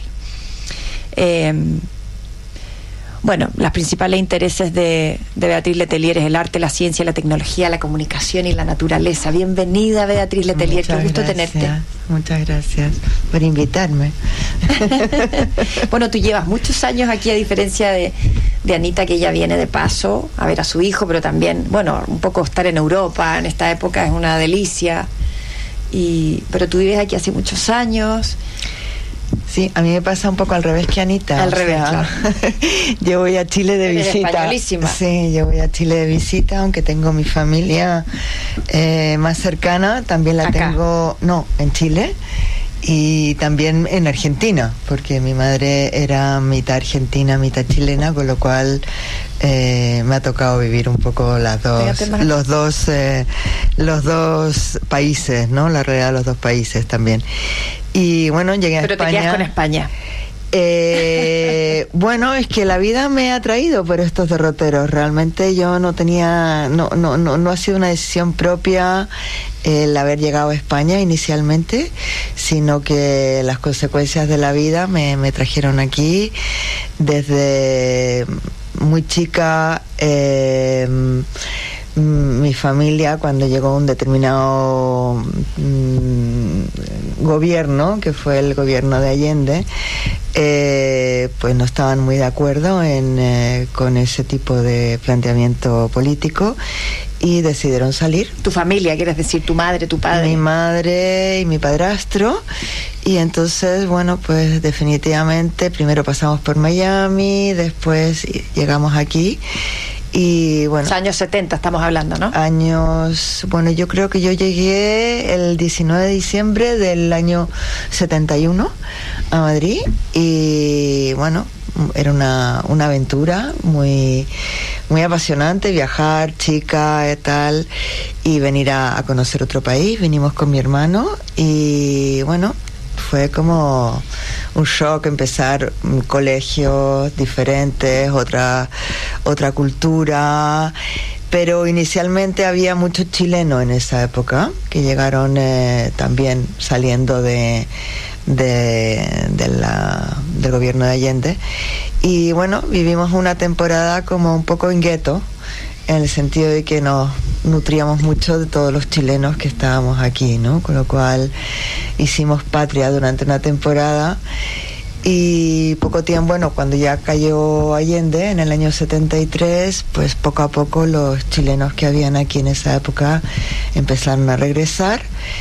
Eh, Bueno, los principales intereses de, de Beatriz Letelier es el arte, la ciencia, la tecnología, la comunicación y la naturaleza. Bienvenida, Beatriz Letelier, qué gusto
gracias,
tenerte.
Muchas gracias por invitarme.
Bueno, tú llevas muchos años aquí, a diferencia de, de Anita, que ella viene de paso a ver a su hijo, pero también, bueno, un poco estar en Europa en esta época es una delicia. Y, pero tú vives aquí hace muchos años.
Sí, a mí me pasa un poco al revés que Anita.
Al revés,
sea,
claro.
Yo voy a Chile de
Eres
visita.
españolísima.
Sí, yo voy a Chile de visita, aunque tengo mi familia eh, más cercana, también la
Acá.
tengo, no, en Chile y también en Argentina, porque mi madre era mitad argentina, mitad chilena, con lo cual eh, me ha tocado vivir un poco las dos, los dos, eh, los dos países, ¿no? La realidad de los dos países también. Y bueno, llegué a
Pero
España.
te quedas con España.
Eh, bueno, es que la vida me ha traído por estos derroteros. Realmente yo no tenía, no, no, no, no ha sido una decisión propia el haber llegado a España inicialmente, sino que las consecuencias de la vida me, me trajeron aquí. Desde muy chica, eh, mi familia, cuando llegó un determinado mm, gobierno, que fue el gobierno de Allende, eh, pues no estaban muy de acuerdo en, eh, con ese tipo de planteamiento político y decidieron salir.
Tu familia, quieres decir, tu madre, tu padre.
Mi madre y mi padrastro. Y entonces, bueno, pues definitivamente primero pasamos por Miami, después llegamos aquí. Y bueno,
Los años setenta estamos hablando, ¿no?
Años, bueno, yo creo que yo llegué el diecinueve de diciembre del año setenta y uno a Madrid y bueno, era una, una aventura muy, muy apasionante, viajar, chica y tal, y venir a, a conocer otro país. Vinimos con mi hermano y bueno, fue como un shock empezar colegios diferentes, otra, otra cultura, pero inicialmente había muchos chilenos en esa época que llegaron eh, también saliendo de, de, de la, del gobierno de Allende, y bueno, vivimos una temporada como un poco en gueto, en el sentido de que nos nutríamos mucho de todos los chilenos que estábamos aquí, ¿no? Con lo cual hicimos patria durante una temporada y poco tiempo, bueno, cuando ya cayó Allende en el año setenta y tres, pues poco a poco los chilenos que habían aquí en esa época empezaron a regresar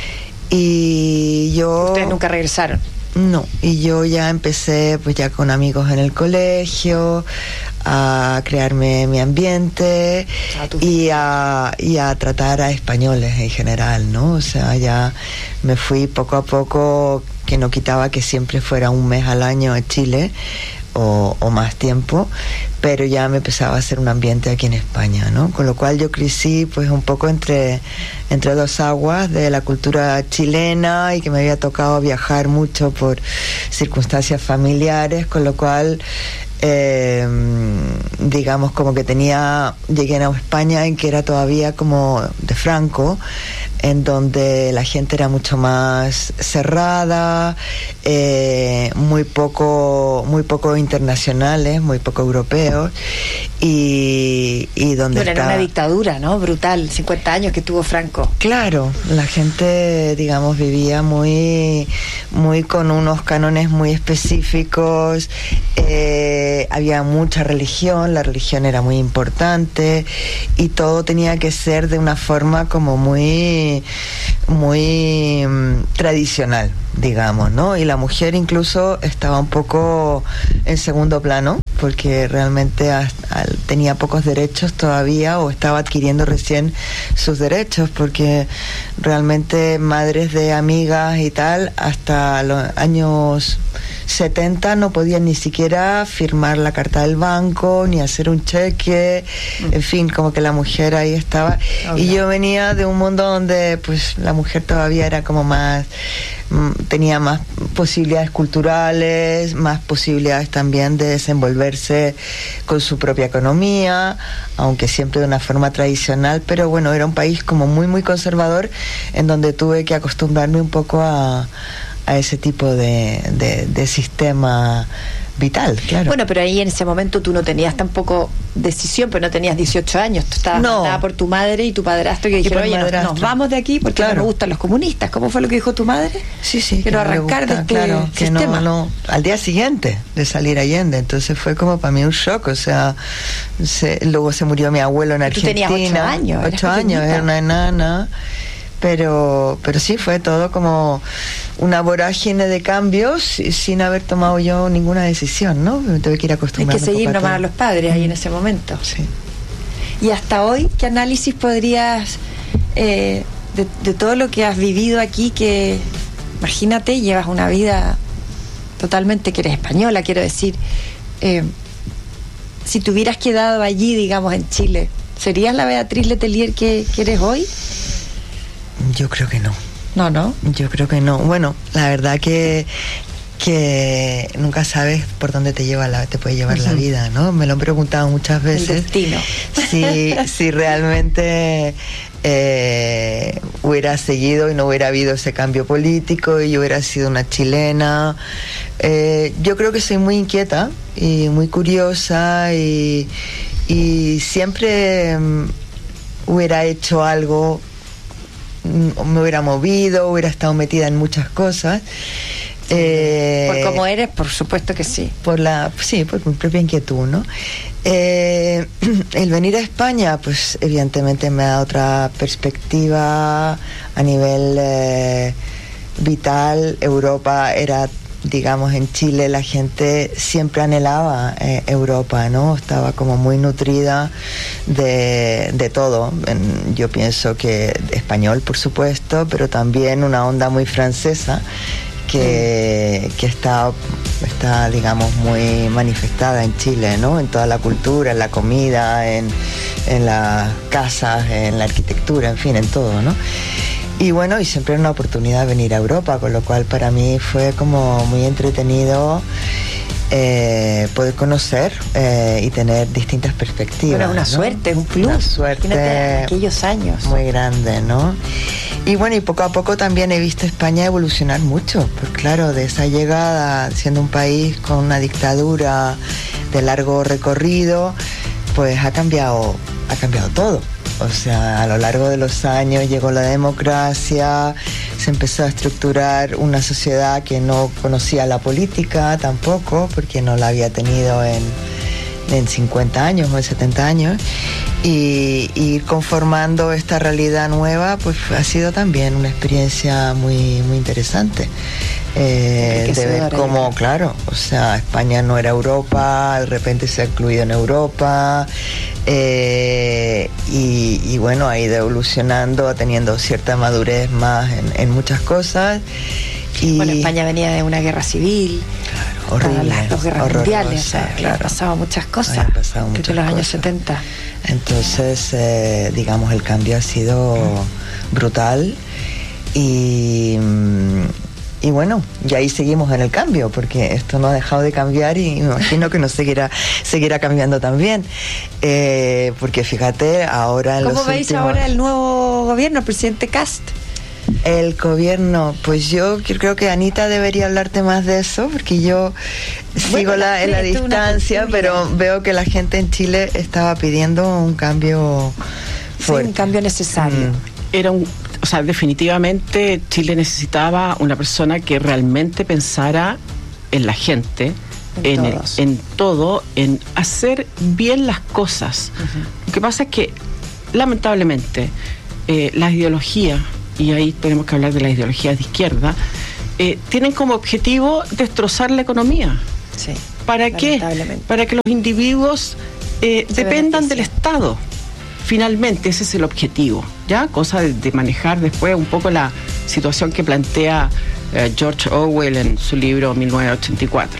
y yo...
¿Ustedes nunca regresaron?
No, y yo ya empecé pues ya con amigos en el colegio, a crearme mi ambiente y a, y a tratar a españoles en general, ¿no? O sea, ya me fui poco a poco, que no quitaba que siempre fuera un mes al año a Chile o, o más tiempo, pero ya me empezaba a hacer un ambiente aquí en España, ¿no? Con lo cual yo crecí pues un poco entre, entre dos aguas de la cultura chilena y que me había tocado viajar mucho por circunstancias familiares, con lo cual eh, digamos, como que tenía, llegué a España en que era todavía como de Franco, en donde la gente era mucho más cerrada, eh, muy poco, muy poco internacionales, muy poco europeos, y, y donde
bueno,
estaba...
era una dictadura, ¿no? Brutal, cincuenta años que tuvo Franco.
Claro, la gente, digamos, vivía muy, muy con unos cánones muy específicos, eh, había mucha religión, la religión era muy importante, y todo tenía que ser de una forma como muy muy um, tradicional, digamos, ¿no? Y la mujer incluso estaba un poco en segundo plano, porque realmente hasta, tenía pocos derechos todavía, o estaba adquiriendo recién sus derechos, porque realmente madres de amigas y tal, hasta los años setenta no podían ni siquiera firmar la carta del banco, ni hacer un cheque, en fin, como que la mujer ahí estaba. Oh, y no. Yo venía de un mundo donde pues la mujer todavía era como más, tenía más posibilidades culturales, más posibilidades también de desenvolverse con su propia economía, aunque siempre de una forma tradicional, pero bueno, era un país como muy muy conservador, en donde tuve que acostumbrarme un poco a a ese tipo de, de, de sistema vital, claro.
Bueno, pero ahí en ese momento tú no tenías tampoco decisión, pero no tenías dieciocho años, tú estabas
no.
mandada por tu madre y tu padrastro que dijeron, oye, nos, nos vamos de aquí porque claro. no nos gustan los comunistas. ¿Cómo fue lo que dijo tu madre?
Sí, sí.
Quiero
que
arrancar
gusta,
de este
claro, que
sistema.
No, no, al día siguiente de salir Allende, entonces fue como para mí un shock, o sea, se, luego se murió mi abuelo en Argentina.
Tú tenías ocho años.
Ocho años, era una enana. Pero, pero sí, fue todo como una vorágine de cambios sin haber tomado yo ninguna decisión, ¿no? Me tuve que ir acostumbrando.
Hay que seguir nomás a los padres ahí en ese momento.
Sí.
Y hasta hoy, ¿qué análisis podrías, eh, de, de todo lo que has vivido aquí, que, imagínate, llevas una vida totalmente, que eres española, quiero decir, eh, si te hubieras quedado allí, digamos, en Chile, ¿serías la Beatriz Letelier que, que eres hoy?
Yo creo que no.
No, no.
Yo creo que no. Bueno, la verdad que que nunca sabes por dónde te lleva la, te puede llevar uh-huh. la vida, ¿no? Me lo han preguntado muchas veces.
El destino.
Si, si realmente eh, hubiera seguido y no hubiera habido ese cambio político y yo hubiera sido una chilena. Eh, yo creo que soy muy inquieta y muy curiosa y, y siempre um, hubiera hecho algo, me hubiera movido, hubiera estado metida en muchas cosas. Eh,
por cómo eres, por supuesto que sí.
Por la, sí, por mi propia inquietud, ¿no? Eh, el venir a España, pues evidentemente me da otra perspectiva a nivel eh, vital. Europa era, digamos, en Chile la gente siempre anhelaba eh, Europa, ¿no? Estaba como muy nutrida de, de todo. En, yo pienso que español, por supuesto, pero también una onda muy francesa que, que está, está, digamos, muy manifestada en Chile, ¿no? En toda la cultura, en la comida, en, en las casas, en la arquitectura, en fin, en todo, ¿no? Y bueno, y siempre era una oportunidad venir a Europa, con lo cual para mí fue como muy entretenido eh, poder conocer eh, y tener distintas perspectivas.
Bueno, una
¿no?
suerte, un plus.
Una suerte.
Imagínate aquellos años.
Muy grande, ¿no? Y bueno, y poco a poco también he visto España evolucionar mucho, pues claro, de esa llegada, siendo un país con una dictadura de largo recorrido, pues ha cambiado, ha cambiado todo. O sea, a lo largo de los años llegó la democracia, se empezó a estructurar una sociedad que no conocía la política tampoco, porque no la había tenido en, en cincuenta años o en setenta años, y, y ir conformando esta realidad nueva, pues ha sido también una experiencia muy, muy interesante. Eh, de ver cómo, claro, o sea, España no era Europa, de repente se ha incluido en Europa, eh, y, y bueno, ha ido evolucionando, teniendo cierta madurez más en, en muchas cosas. Y
bueno, España venía de una guerra civil,
claro, horrible,
las dos guerras
horrorosa,
mundiales, o sea,
claro.
Han pasado muchas cosas,
Han pasado muchas
desde los
cosas.
años setenta.
Entonces, eh, digamos, el cambio ha sido brutal y... y bueno, y ahí seguimos en el cambio, porque esto no ha dejado de cambiar y me imagino que no seguirá, seguirá cambiando también. Eh, porque fíjate, ahora en
¿Cómo
los
veis
últimos...
ahora el nuevo gobierno, el presidente Kast?
El gobierno, pues yo creo que Anita debería hablarte más de eso, porque yo
Bueno,
sigo la, en la
esto es una
distancia,
tertulia.
pero veo que la gente en Chile estaba pidiendo un cambio
Sí,
fuerte.
un cambio necesario.
Mm.
Era un, o sea, definitivamente Chile necesitaba una persona que realmente pensara en la gente,
En
en, el-
todos.
en todo, en hacer bien las cosas. Lo que pasa es que, lamentablemente, eh, las ideologías, y ahí tenemos que hablar de las ideologías de izquierda, eh, tienen como objetivo destrozar la economía.
Sí.
¿Para qué?
Lamentablemente.
Para que los individuos eh,
Se
dependan del
beneficien.
Estado. Finalmente, ese es el objetivo, ¿ya? Cosa de, de manejar después un poco la situación que plantea eh, George Orwell en su libro mil novecientos ochenta y cuatro.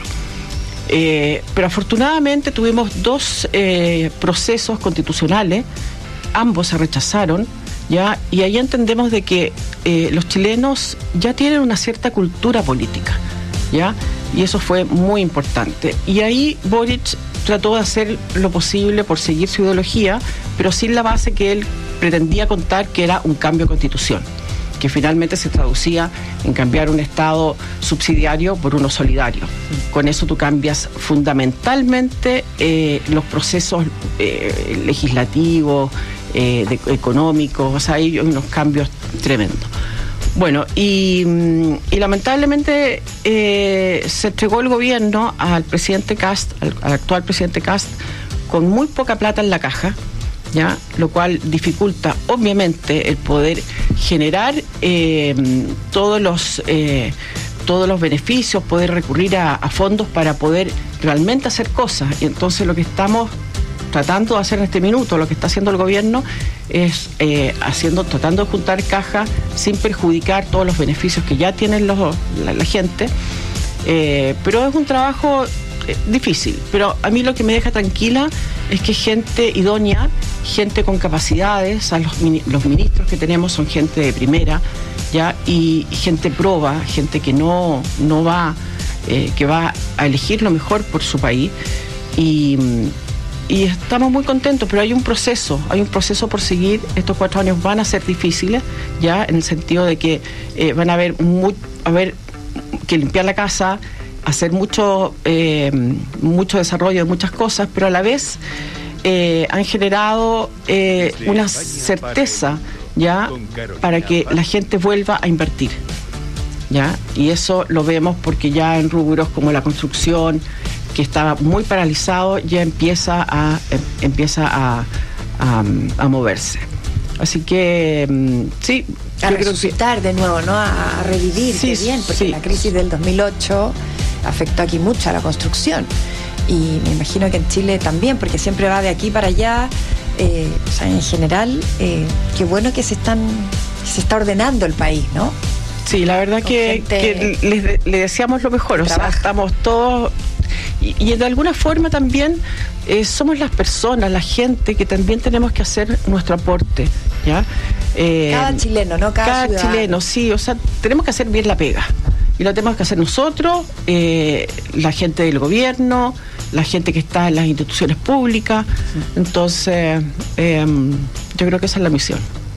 Eh, pero afortunadamente tuvimos dos eh, procesos constitucionales, ambos se rechazaron, ¿ya? Y ahí entendemos de que eh, los chilenos ya tienen una cierta cultura política, ¿ya? Y eso fue muy importante. Y ahí Boric trató de hacer lo posible por seguir su ideología, pero sin la base que él pretendía contar, que era un cambio de constitución, que finalmente se traducía en cambiar un Estado subsidiario por uno solidario. Con eso tú cambias fundamentalmente eh, los procesos eh, legislativos, eh, de- económicos, o sea, hay unos cambios tremendos. Bueno, y, mm, y lamentablemente eh, se entregó el gobierno al presidente Kast, al, al actual presidente Kast, con muy poca plata en la caja, ¿ya? Lo cual dificulta obviamente el poder generar eh, todos los eh, todos los beneficios, poder recurrir a, a fondos para poder realmente hacer cosas. Y entonces lo que estamos tratando de hacer en este minuto, lo que está haciendo el gobierno es eh, haciendo, tratando de juntar caja sin perjudicar todos los beneficios que ya tienen los, la, la gente, eh, pero es un trabajo eh, difícil. Pero a mí lo que me deja tranquila es que gente idónea, gente con capacidades, a los, mini- los ministros que tenemos son gente de primera, ya, y, y gente proba, gente que no, no va, eh, que va a elegir lo mejor por su país. Y Y estamos muy contentos, pero hay un proceso, hay un proceso por seguir. Estos cuatro años van a ser difíciles, ya, en el sentido de que eh, van a haber, muy, a haber que limpiar la casa, hacer mucho, eh, mucho desarrollo de muchas cosas, pero a la vez eh, han generado eh, una certeza, ya, para que la gente vuelva a invertir, ya, y eso lo vemos porque ya en rubros como la construcción, que estaba muy paralizado, ya empieza a em, empieza a, a, a moverse. Así que mm, sí,
A
yo creo
resucitar de nuevo, ¿no? A, a revivir,
Sí,
qué bien, porque
sí.
la crisis del dos mil ocho afectó aquí mucho a la construcción. Y me imagino que en Chile también, porque siempre va de aquí para allá. Eh, o sea, en general, eh, qué bueno que se están se está ordenando el país, ¿no?
Sí, la verdad
Con
que,
gente
que les de- le deseamos lo mejor. O sea,
trabaja.
estamos todos. Y, y de alguna forma también eh, somos las personas, la gente, que también tenemos que hacer nuestro aporte, ¿ya? Eh,
Cada chileno, ¿no? Cada,
Cada
ciudadano.
chileno, sí, o sea, tenemos que hacer bien la pega. Y lo tenemos que hacer nosotros, eh, la gente del gobierno, la gente que está en las instituciones públicas. Entonces, eh, yo creo que esa es la misión.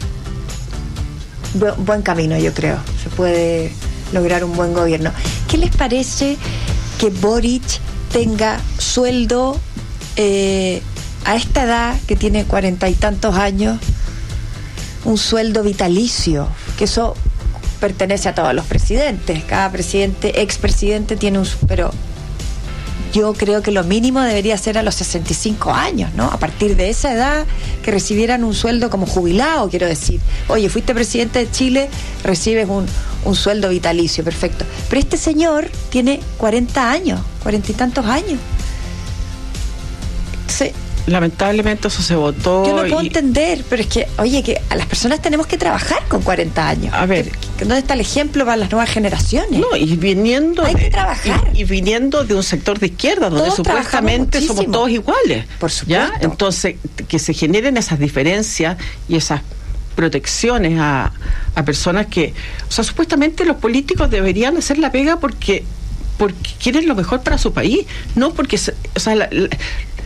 Bu- buen camino, yo creo. Se puede lograr un buen gobierno. ¿Qué les parece que Boric tenga sueldo eh, a esta edad, que tiene cuarenta y tantos años, un sueldo vitalicio? Que eso pertenece a todos los presidentes. Cada presidente, expresidente tiene un... su- Pero yo creo que lo mínimo debería ser a los sesenta y cinco años, ¿no? A partir de esa edad, que recibieran un sueldo como jubilado, quiero decir. Oye, fuiste presidente de Chile, recibes un, un sueldo vitalicio, perfecto. Pero este señor tiene cuarenta años, cuarenta y tantos años. Entonces,
Lamentablemente eso se votó.
yo no puedo
y-
entender, pero es que, oye, que a las personas tenemos que trabajar con cuarenta años.
A ver.
¿Que- ¿Dónde está el ejemplo para las nuevas generaciones?
No, y viniendo
Hay
de,
que trabajar.
Y, y viniendo de un sector de izquierda donde
Todos
supuestamente
trabajamos
somos
muchísimo.
todos iguales.
Por supuesto.
¿Ya? Entonces, que se generen esas diferencias y esas protecciones a, a personas que, o sea, supuestamente los políticos deberían hacer la pega porque porque quieren lo mejor para su país, no porque, o sea, la, la,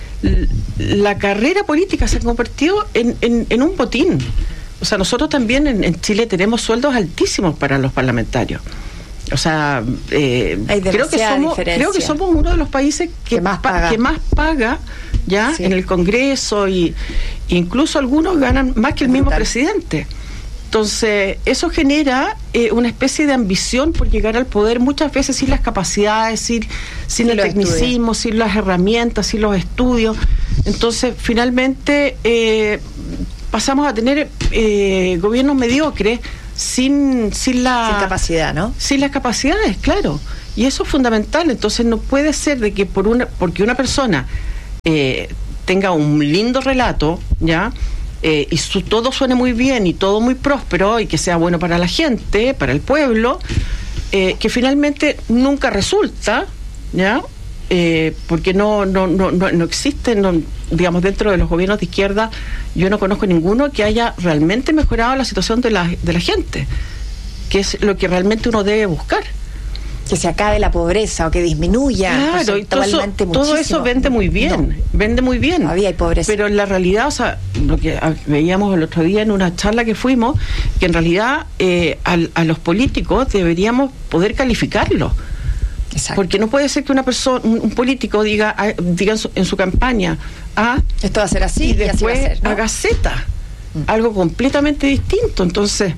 la carrera política se ha convertido en, en, en un botín. O sea, nosotros también en, en Chile tenemos sueldos altísimos para los parlamentarios. O sea, eh, creo que somos creo que somos uno de los países que, que, más, paga. que más paga ya sí. en el Congreso, y incluso algunos ganan más que el mismo presidente. Entonces, eso genera eh, una especie de ambición por llegar al poder, muchas veces sin las capacidades, sin, sin sí, el tecnicismo, estudios. sin las herramientas, sin los estudios. Entonces, finalmente, eh, pasamos a tener eh, gobiernos mediocres sin, sin la...
Sin capacidad, ¿no?
Sin las capacidades, claro. Y eso es fundamental. Entonces, no puede ser de que por una porque una persona eh, tenga un lindo relato, ¿ya?, Eh, y su, todo suene muy bien y todo muy próspero y que sea bueno para la gente, para el pueblo, eh, que finalmente nunca resulta, ¿ya? Eh, porque no no no no, no existe, no, digamos, dentro de los gobiernos de izquierda, yo no conozco ninguno que haya realmente mejorado la situación de la, de la gente, que es lo que realmente uno debe buscar.
Que se acabe la pobreza o que disminuya.
Claro, y todo, eso, todo eso vende muy bien, no. vende muy bien.
Todavía hay pobreza.
Pero en la realidad, o sea, lo que veíamos el otro día en una charla que fuimos, que en realidad eh, a, a los políticos deberíamos poder calificarlos. Exacto. Porque no puede ser que una persona, un, un político diga, diga en, su, en su campaña, ah,
esto va a ser así y,
y después
así va a ser, ¿no?
haga Z, mm. algo completamente distinto. Entonces,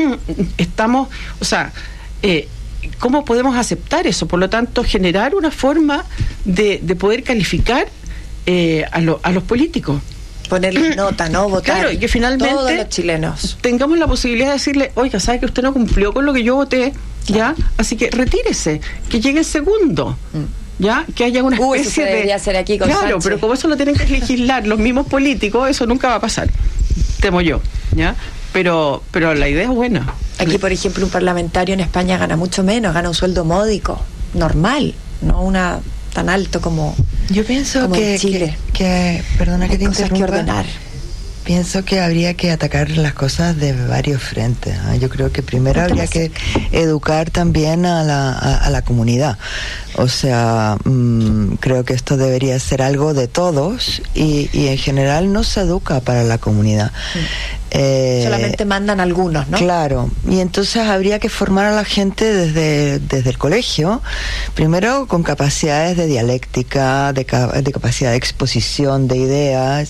estamos, o sea, eh, ¿cómo podemos aceptar eso? Por lo tanto, generar una forma de, de poder calificar eh, a, lo, a los políticos.
Ponerle nota, ¿no? Votar.
Claro, y que finalmente
todos los chilenos
tengamos la posibilidad de decirle, oiga, ¿sabe que usted no cumplió con lo que yo voté? ¿Ya? Así que retírese, que llegue el segundo. Mm. ¿Ya? Que haya una
Uy,
especie
eso se debería
de...
hacer aquí con
Claro,
Sánchez.
Pero como eso lo tienen que legislar los mismos políticos, eso nunca va a pasar. Temo yo, ¿ya? Pero, pero la idea es buena.
Aquí, por ejemplo, un parlamentario en España gana mucho menos, gana un sueldo módico, normal, no una tan alto como,
yo pienso
como
que,
en Chile.
Que, que, perdona
Hay
que te
cosas
interrumpa.
que ordenar.
Pienso que habría que atacar las cosas de varios frentes, ¿eh? Yo creo que primero habría que educar también a la, a, a la comunidad. O sea, mmm, creo que esto debería ser algo de todos y, y en general no se educa para la comunidad.
Sí.
Eh,
Solamente mandan algunos, ¿no?
Claro, y entonces habría que formar a la gente desde, desde el colegio, primero con capacidades de dialéctica, de, de capacidad de exposición de ideas,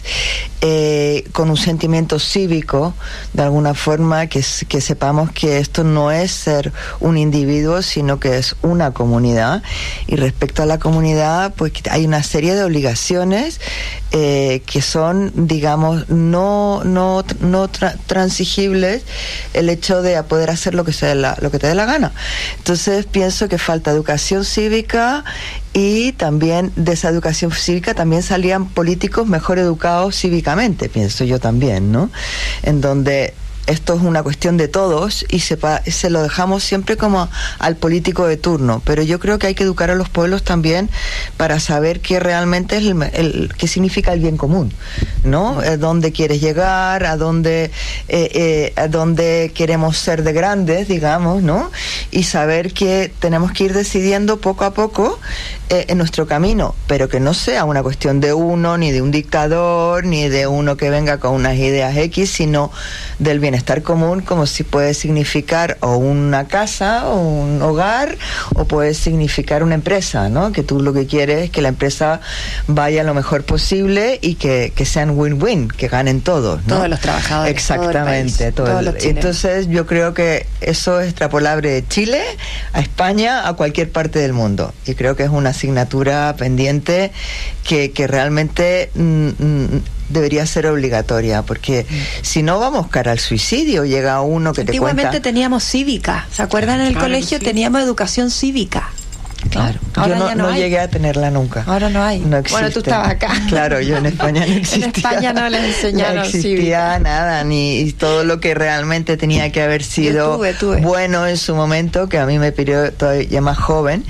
eh, con un sentimiento cívico, de alguna forma, que, que sepamos que esto no es ser un individuo, sino que es una comunidad. Y respecto a la comunidad, pues hay una serie de obligaciones eh, que son, digamos, no, no, no tra- transigibles, el hecho de poder hacer lo que, sea la, lo que te dé la gana. Entonces pienso que falta educación cívica, y también de esa educación cívica también salían políticos mejor educados cívicamente, pienso yo también, ¿no? En donde esto es una cuestión de todos y se, pa- se lo dejamos siempre como al político de turno, pero yo creo que hay que educar a los pueblos también para saber qué realmente es el, el qué significa el bien común, ¿no? A dónde quieres llegar, a dónde eh, eh, a dónde queremos ser de grandes, digamos, ¿no? Y saber que tenemos que ir decidiendo poco a poco eh, en nuestro camino, pero que no sea una cuestión de uno, ni de un dictador, ni de uno que venga con unas ideas X, sino del bienestar común, como si puede significar o una casa o un hogar, o puede significar una empresa, ¿no? Que tú lo que quieres es que la empresa vaya lo mejor posible y que, que sean win-win, que ganen todos, ¿no?
Todos los trabajadores.
Exactamente.
Todo el país,
todo el,
todos los
entonces yo creo que eso es extrapolable de Chile a España, a cualquier parte del mundo, y creo que es una asignatura pendiente que, que realmente mm, mm, debería ser obligatoria, porque mm. si no vamos cara al suicidio. Llega uno que te cuenta...
Antiguamente teníamos cívica, ¿se acuerdan? En el claro, colegio sí. teníamos educación cívica.
Claro,
ahora
yo no,
ya no,
no
hay.
llegué a tenerla nunca.
Ahora no hay.
No existe.
Bueno, tú estabas acá.
Claro, yo en España no existía.
En España no les enseñaron
No existía
cívica.
nada, ni todo lo que realmente tenía que haber sido
tuve, tuve.
bueno en su momento, que a mí me pidió todavía más joven,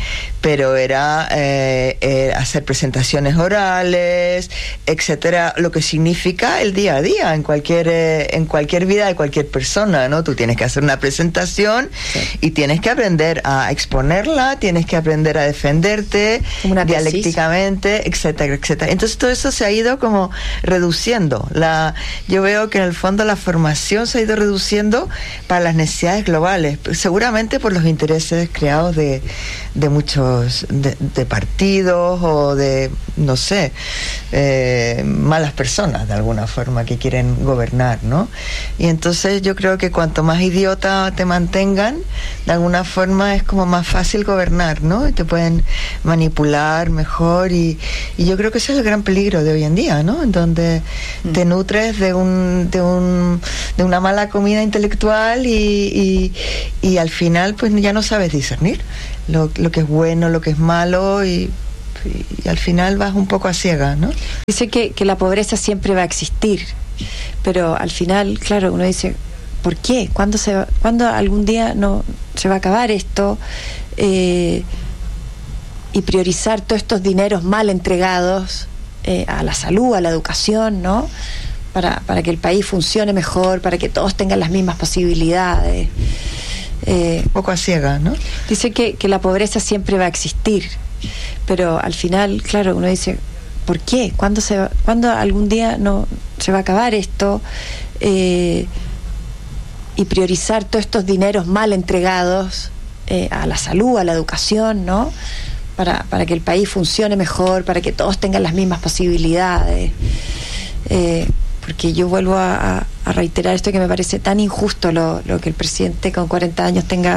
pero era eh, eh, hacer presentaciones orales, etcétera, lo que significa el día a día en cualquier eh, en cualquier vida de cualquier persona, ¿no? Tú tienes que hacer una presentación sí. y tienes que aprender a exponerla, tienes que aprender a defenderte dialécticamente, etcétera, etcétera. Entonces todo eso se ha ido como reduciendo. La, yo veo que en el fondo la formación se ha ido reduciendo para las necesidades globales, seguramente por los intereses creados de, de muchos de, de partidos o de, no sé, eh, malas personas de alguna forma que quieren gobernar, ¿no? Y entonces yo creo que cuanto más idiota te mantengan, de alguna forma es como más fácil gobernar, ¿no? Y te pueden manipular mejor y, y yo creo que ese es el gran peligro de hoy en día, ¿no? En donde mm. te nutres de un de un de una mala comida intelectual y, y, y al final pues ya no sabes discernir lo, lo que es bueno, lo que es malo y, y, y al final vas un poco a ciegas, ¿no?
Dice que, que la pobreza siempre va a existir, pero al final, claro, uno dice, ¿por qué? ¿Cuándo, se va, ¿cuándo algún día no se va a acabar esto? Eh, y priorizar todos estos dineros mal entregados eh, a la salud, a la educación, ¿no? Para, para que el país funcione mejor, para que todos tengan las mismas posibilidades. Eh,
un poco a ciegas, ¿no?
Dice que, que la pobreza siempre va a existir, pero al final, claro, uno dice, ¿por qué? ¿Cuándo, se va, ¿cuándo algún día no se va a acabar esto? Eh, y priorizar todos estos dineros mal entregados eh, a la salud, a la educación, ¿no? Para, para que el país funcione mejor, para que todos tengan las mismas posibilidades. Eh, porque yo vuelvo a, a reiterar esto que me parece tan injusto lo, lo que el presidente con cuarenta años tenga